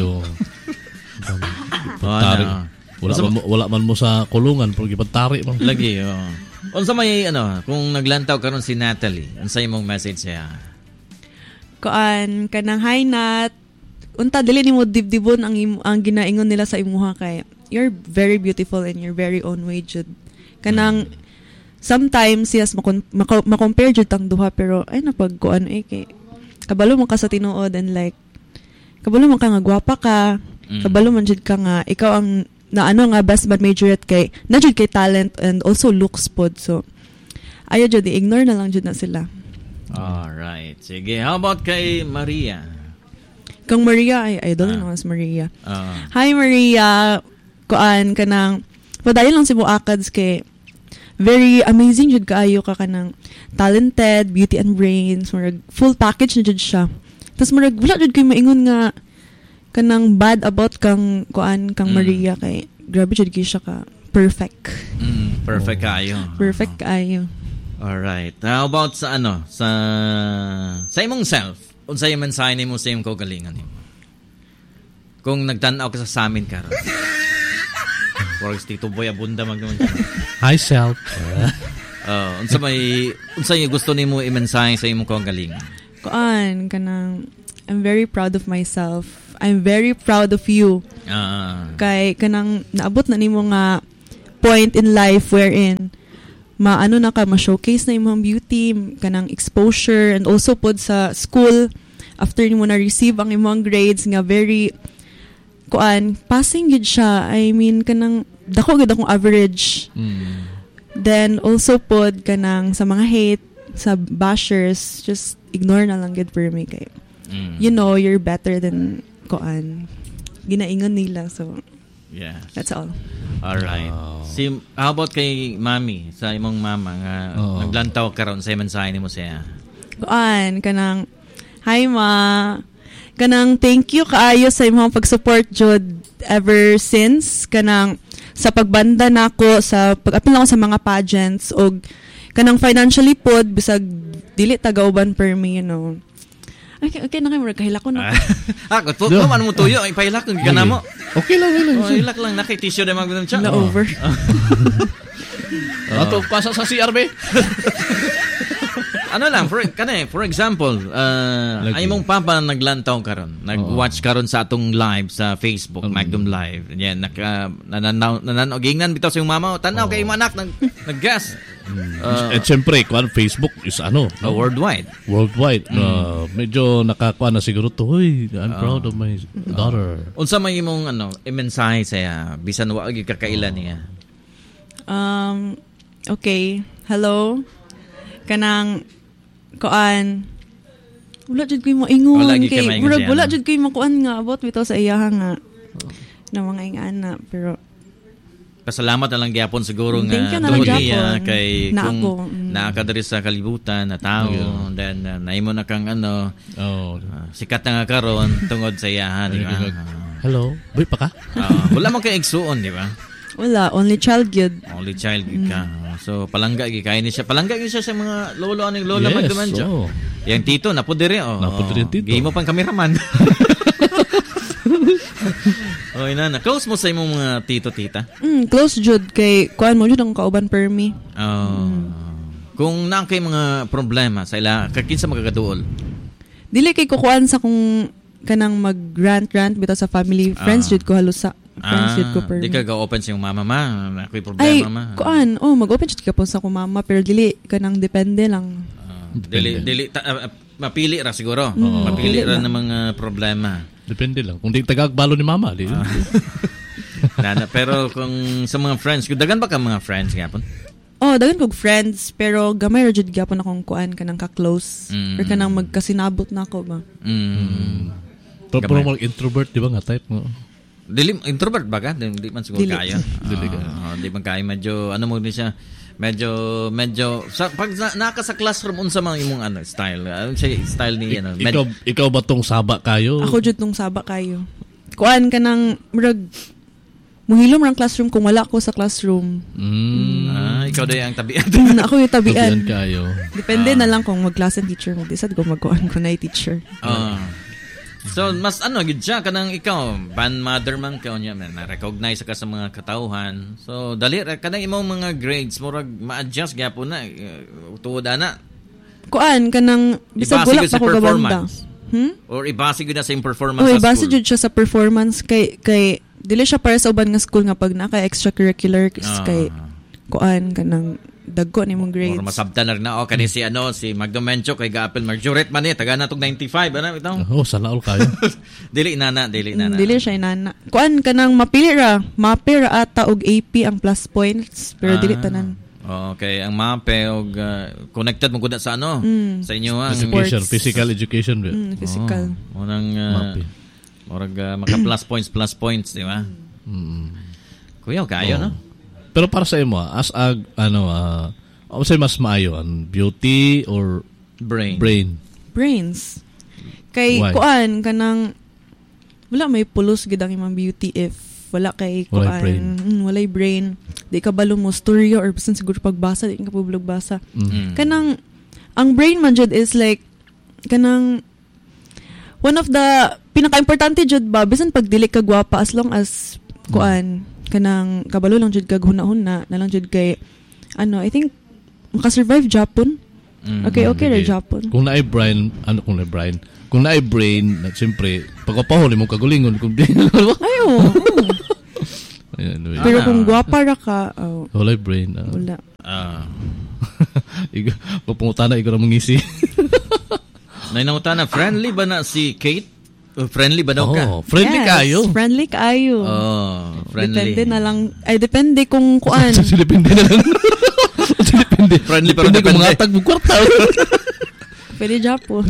Wala man mo sa kulungan pero gipantari man. Lagi unsa may kung naglantaw karon si Natalie, unsa imong message siya? Kuan kanang hi Nat. Unta dili nimo dibdibon ang ginaingon nila sa imuha kay you're very beautiful in your very own way jud. Kanang sometimes yes ma-compare jud tang duha pero ay napagkuan kay kabalo man ka sa tinuod and like kabalo man ka nga gwapa ka, kabalo man jud ka nga ikaw ang nga best band majorette kay na jud kay talent and also looks pod so ayo jud ignore na lang jud na sila. Alright. Sige, how about kay Maria? Kang Maria ay idol na si Maria. Hi Maria. Kuan kanang padayon lang si mo akads kay very amazing jud kaayo ka kanang talented, beauty and brains, murag full package na jud siya. Tas murag wala jud kay maingon nga kanang bad about kang kuan kang Maria kay grabe jud kay siya ka perfect. Perfect kayo. Perfect kayo. Alright. How about sa sa imong self? Unsay mensahe nimo sa imong kaugalingan nimo? Kung nagtan-aw ka sa amin karon. Works Tito Boy abunda magnaman. Hi self. Unsay gusto nimo i-mensahe sa imong kaugalingan? Kuan kanang I'm very proud of myself. I'm very proud of you. Kay kanang naabot na nimo nga point in life wherein ma-showcase na imong beauty, kanang exposure, and also pod sa school after nimo na receive ang imong grades nga very passing gid siya. I mean kanang dako gid akong average. Then also pod kanang sa mga hate, sa bashers, just ignore na lang gid for me kay you know you're better than ginaingon nila, so yes, that's all. Alright. How about kay mami, sa imong mama nga naglantaw karon sa mensahe nimo siya? Kanang hi ma, kanang thank you kaayo sa imong pag-support jud ever since kanang sa pagbanda nako sa pag-apil ako sa mga pageants og kanang financially pod bisag dili tagauban per me, you know. Okay na kayo, kahilak ko na. Ako, man mo tuyo, ipahilak kung gana mo. Okay lang. Hilak lang, naki-tissue na magandang siya. Na over. Ato, pasa sa CRB. For example, ay mong papa naglantaw karon, nag-watch karon sa atong live sa Facebook, Magnum Live. Yan, nananogingnan bitaw sa yung mama, tanaw kay imong anak, nag-gas. At syempre, Facebook is worldwide. Medyo nakakuha na siguro to. Uy, I'm proud of my daughter. Unsa may imong i-mensahe saya bisan wa gyud kakailan niya? Okay. Hello. Kanang wala jud koy moingon kay wala jud koy makuan nga abot bitaw sa iyaha nga na mga ingana, pero pasalamat na lang gyapon siguro nga tungod niya kay kung naakadiri sa kalibutan na tao, then naimo na kang sikat na nga karon tungod sa iyahan, di ba? Hello, boy pa ka? Wala man kay igsuon, di ba? Wala, only child gyud. Only child gyud ka. So palangga gyud kay ni siya. Palangga gyud siya sa mga lolo aning lola magduman siya. Yang tito napudiri tito. Gay mo pang kameraman. Na close mo sa imong mga tito-tita? Close jud kay kuan mo jud ang kauban per me. Kung na kay mga problema sa ila, kinsa magagaduol? Dili kay kukuan sa kung kanang mag-rant bitaw sa family, friends jud ko halusa. Friends jud ko per me. Di ka ga-open sa imong mama ma, ako'y problema ma. Mag-open jud ka po sa ko mama, pero dili kanang depende lang. Mapili ra siguro. Mapili ra ng mga problema. Depende lang. Kung di tagagbalo ni mama, di. Pero kung sa mga friends, dagan ba ka mga friends gapon? Dagan kog friends, pero gamay ra jud gyapon akong kuan kanang ka-close. Or kanang magkasinabot na ako ba. Pero mga introvert, di ba nga type mo? Introvert ba ka? Di man siguro kaya. Di man kaya, medyo mo din siya. Medyo pag naka sa classroom unsa man imong style. Style ni Ikaw ba tong saba kayo? Ako jud tong saba kayo. Kuan kanang murag muhilom rang classroom kung wala ko sa classroom. Ikaw day ang tabian. Ako yung tabian. Kayo. Depende na lang kung mag-class and teacher mo. Disad ko magkuan ko na teacher. So mas gid siya kanang ikaw band mother man ka nya na recognize ka sa mga katauhan. So dali kanang imong mga grades murag ma-adjust gyapon na tuod ana. Kuan kanang bisag wala pa ko gabanda. Or ibase gyud na sa imong performance sa school. Ibase gyud siya sa performance kay dili siya para sa uban nga school nga pag naka extracurricular kay kuan kanang dagko ni mong grades. Or masabtan na kani si Magdo Mencho kay Gaapel Marjoret man taga na tong 95 ito. Salaol kayo. Dili nana. Dili siya nana. Kuan kanang mapili ra ata og AP ang plus points pero dili tanan. Okay, ang MAPE og connected mo gud sa sa inyo education, physical education. Physical. Unang maka plus points, di ba? Kuya kayo no? Pero para sa imo, as say mas maayo ang beauty or brain? Brains. Kay kuan kanang wala may pulos gid ang imong beauty if wala kay Walay brain. Walay brain. Di ka balo mo storya or bisan siguro pagbasa, di ka pabulog basa. Kanang, ang brain man jud is like, kanang, one of the, pinaka-importante jud ba, bisan pag dili ka gwapa as long as, kanang, kabalo lang jud kag huna-huna, na lang jud kay, I think, makasurvive Japon. Okay, ra Japon. Kung naay brain, kung naay brain, siyempre, pagkapahuli mo kagulingon, kung di, Ayo. Pero kung gwapa ra ka, walay brain. wala. Papungutana, ikaw na mangisi. Nainangutana, friendly ba na si Kate? Friendly ba daw ka? Friendly kayo. Friendly kayo. Friendly. Depende na lang. Ay, depende kung kuan. Depende na lang. Depende. Friendly pero depende. Kung depende. mga tag kwarta. Pwede Japon.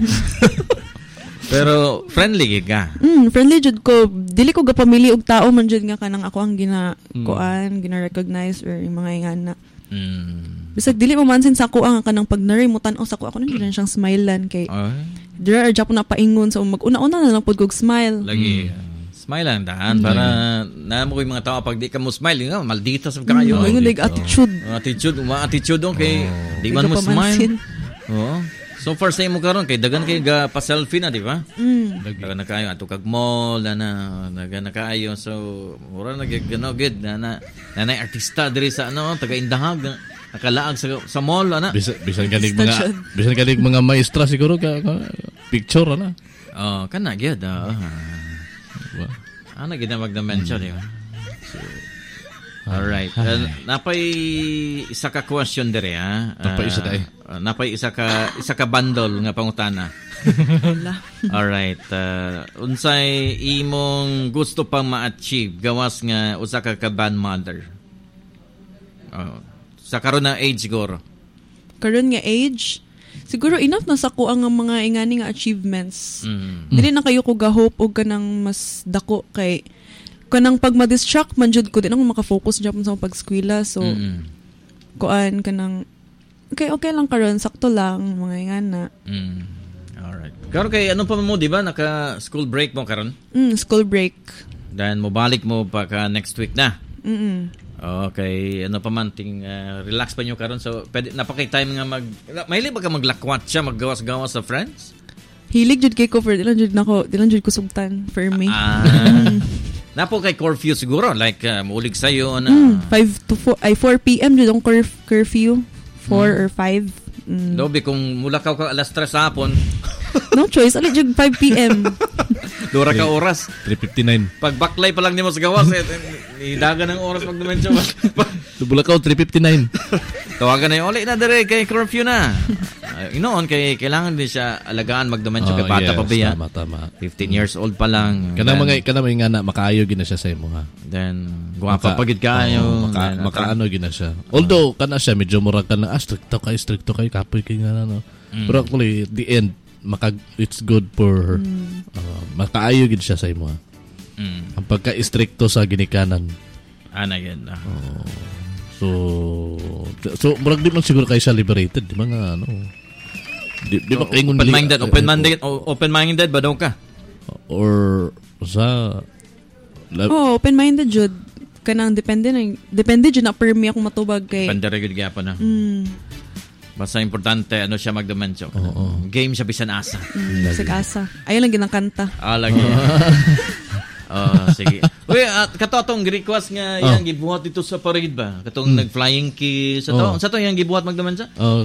Pero friendly ka. Friendly jud ko. Dili ko gapamili og tao man jud nga kanang ako ang gina-recognize or yung mga ingana. Bisag dili mo mansin sa ako ang kanang pag naray mo tan-aw sa ako nandiyan siyang smilean kay. Dira Japon na paingon so mag-una-una na lang pud kog smile. Lagi. Smile lang daan para na mo yung mga tao pag di ka mo smile, maldita sa kayo. Yung like attitude. Attitude kay di man mo smile. So far sa imo karon kay dagan kay ga pa selfie na, di ba? Dagan na kayo ato kag mall na dagan na kayo. So mura na good na artista diri sa taga Indahag nakalaag sa mall ana. Bisan kanig mga maestra siguro ka picture ana. Kana gyud. Ana gid na magda-mention, di ba? Alright. Napay isa ka question dire ha. Napay isa ka bundle nga pangutana. Alright. Unsay imong gusto pang ma-achieve gawas nga usa ka band mother? Sa karon na age siguro. Karon nga age, siguro enough na sa ko ang mga ingani nga achievements. Dili na kayo ko ga-hope og kanang mas dako kay kanang pag ma-distract man jud ko din ako maka-focus Japon sa pag-eskwela. So kuan kanang okay lang karon sakto lang mga ingana. Alright. Karon kay ano pa mo di ba naka school break mo karon? School break. Then mobalik mo pa ka next week na. Okay, ano pa man relax pa nyo karon so pwede napakay time nga mahilig ba ka maglakwat siya maggawas-gawas sa friends? Hilig jud kay ko for dilan jud ko sugtan for me. Napo kay curfew siguro like muulig sayo na 5 to 4 PM jud ang curfew 4 or 5. Lobi kung mulakaw ka alas 3 sa hapon. No choice, ali jud 5 PM. Dura ka oras. 3:59. Pag baklay pa lang nimo sa gawas, idagan ng oras mag-dimension. Dubulakaw 3:59. Tawagan na yung uli na dire kay curfew na. Inoon kay kailangan din siya alagaan mag-dimension kay bata pa biya. Tama. 15 years old pa lang. Kanang mga nga makaayo gina siya sa imo ha. Then guwapa pagid kaayo. Makaano gina siya. Although kana siya medyo murag kana stricto kay kapoy kay nga no. Pero actually the end it's good for her. Makaayo gid siya sa imo. Ang pagka-stricto sa ginikanan. Ana yan. So murag di man siguro kay siya liberated, di ba nga ano. Di ba kaingon open-minded ba daw ka? Or sa open-minded jud kanang depende jud na per me akong matubag kay. Depende ra gyud gyapon na. Basta importante ano siya magdimension. Game siya bisan asa. Asa. Ayun lang ginang kanta. Lagi. Sige. Uy, kato atong request nga yang gibuhat dito sa parade ba? Katong nag-flying kiss sa to yang gibuhat magdimension?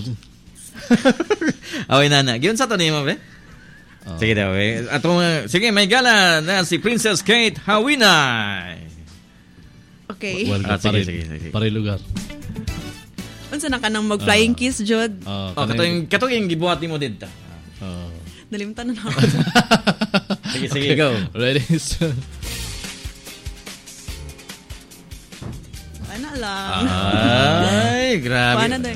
Away nana. Giyon sa to nimo be? Sige daw eh. Sige, may gala na si Princess Kate Hawinay. Okay. Sige. Pare lugar. Unsa na kanang mag-flying kiss jud? Kato yung gibuhat nimo dito. Nalimtan na ako. Sige, go. Ready? Ana lang. Ay, grabe. Paano din?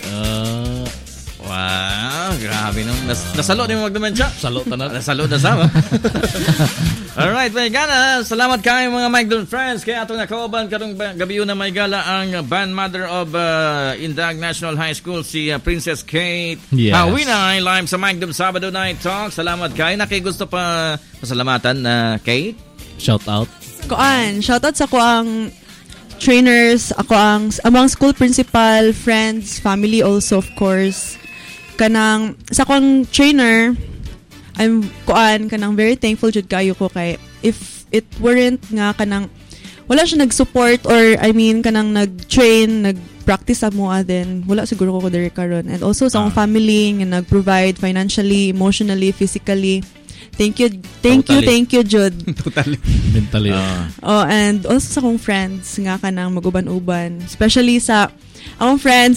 Wow, grabe nung nasalo ni mo magdumensya. Salo ta na. Nasalo na sama. Alright, may gala. Salamat kayo mga Mike friends. Kaya atong nakauban karong gabi na may gala ang band mother of Indag National High School si Princess Kate. Yes. Hawinay live sa Mike Sabado Night Talk. Salamat kayo. Gusto pa pasalamatan na Kate. Shout out. Shoutout sa ko ang trainers, ako ang among school principal, friends, family also of course. Kanang sa akong trainer, I'm kanang very thankful jud kayo ko kay if it weren't nga kanang wala siya nag-support or kanang nag-train, nag-practice sa mo then wala siguro ko diri karon. And also sa akong family nga nag-provide financially, emotionally, physically. Thank you, Jude. Totally. Mentally. And also sa akong friends nga kanang mag-uban-uban. Especially sa akong friends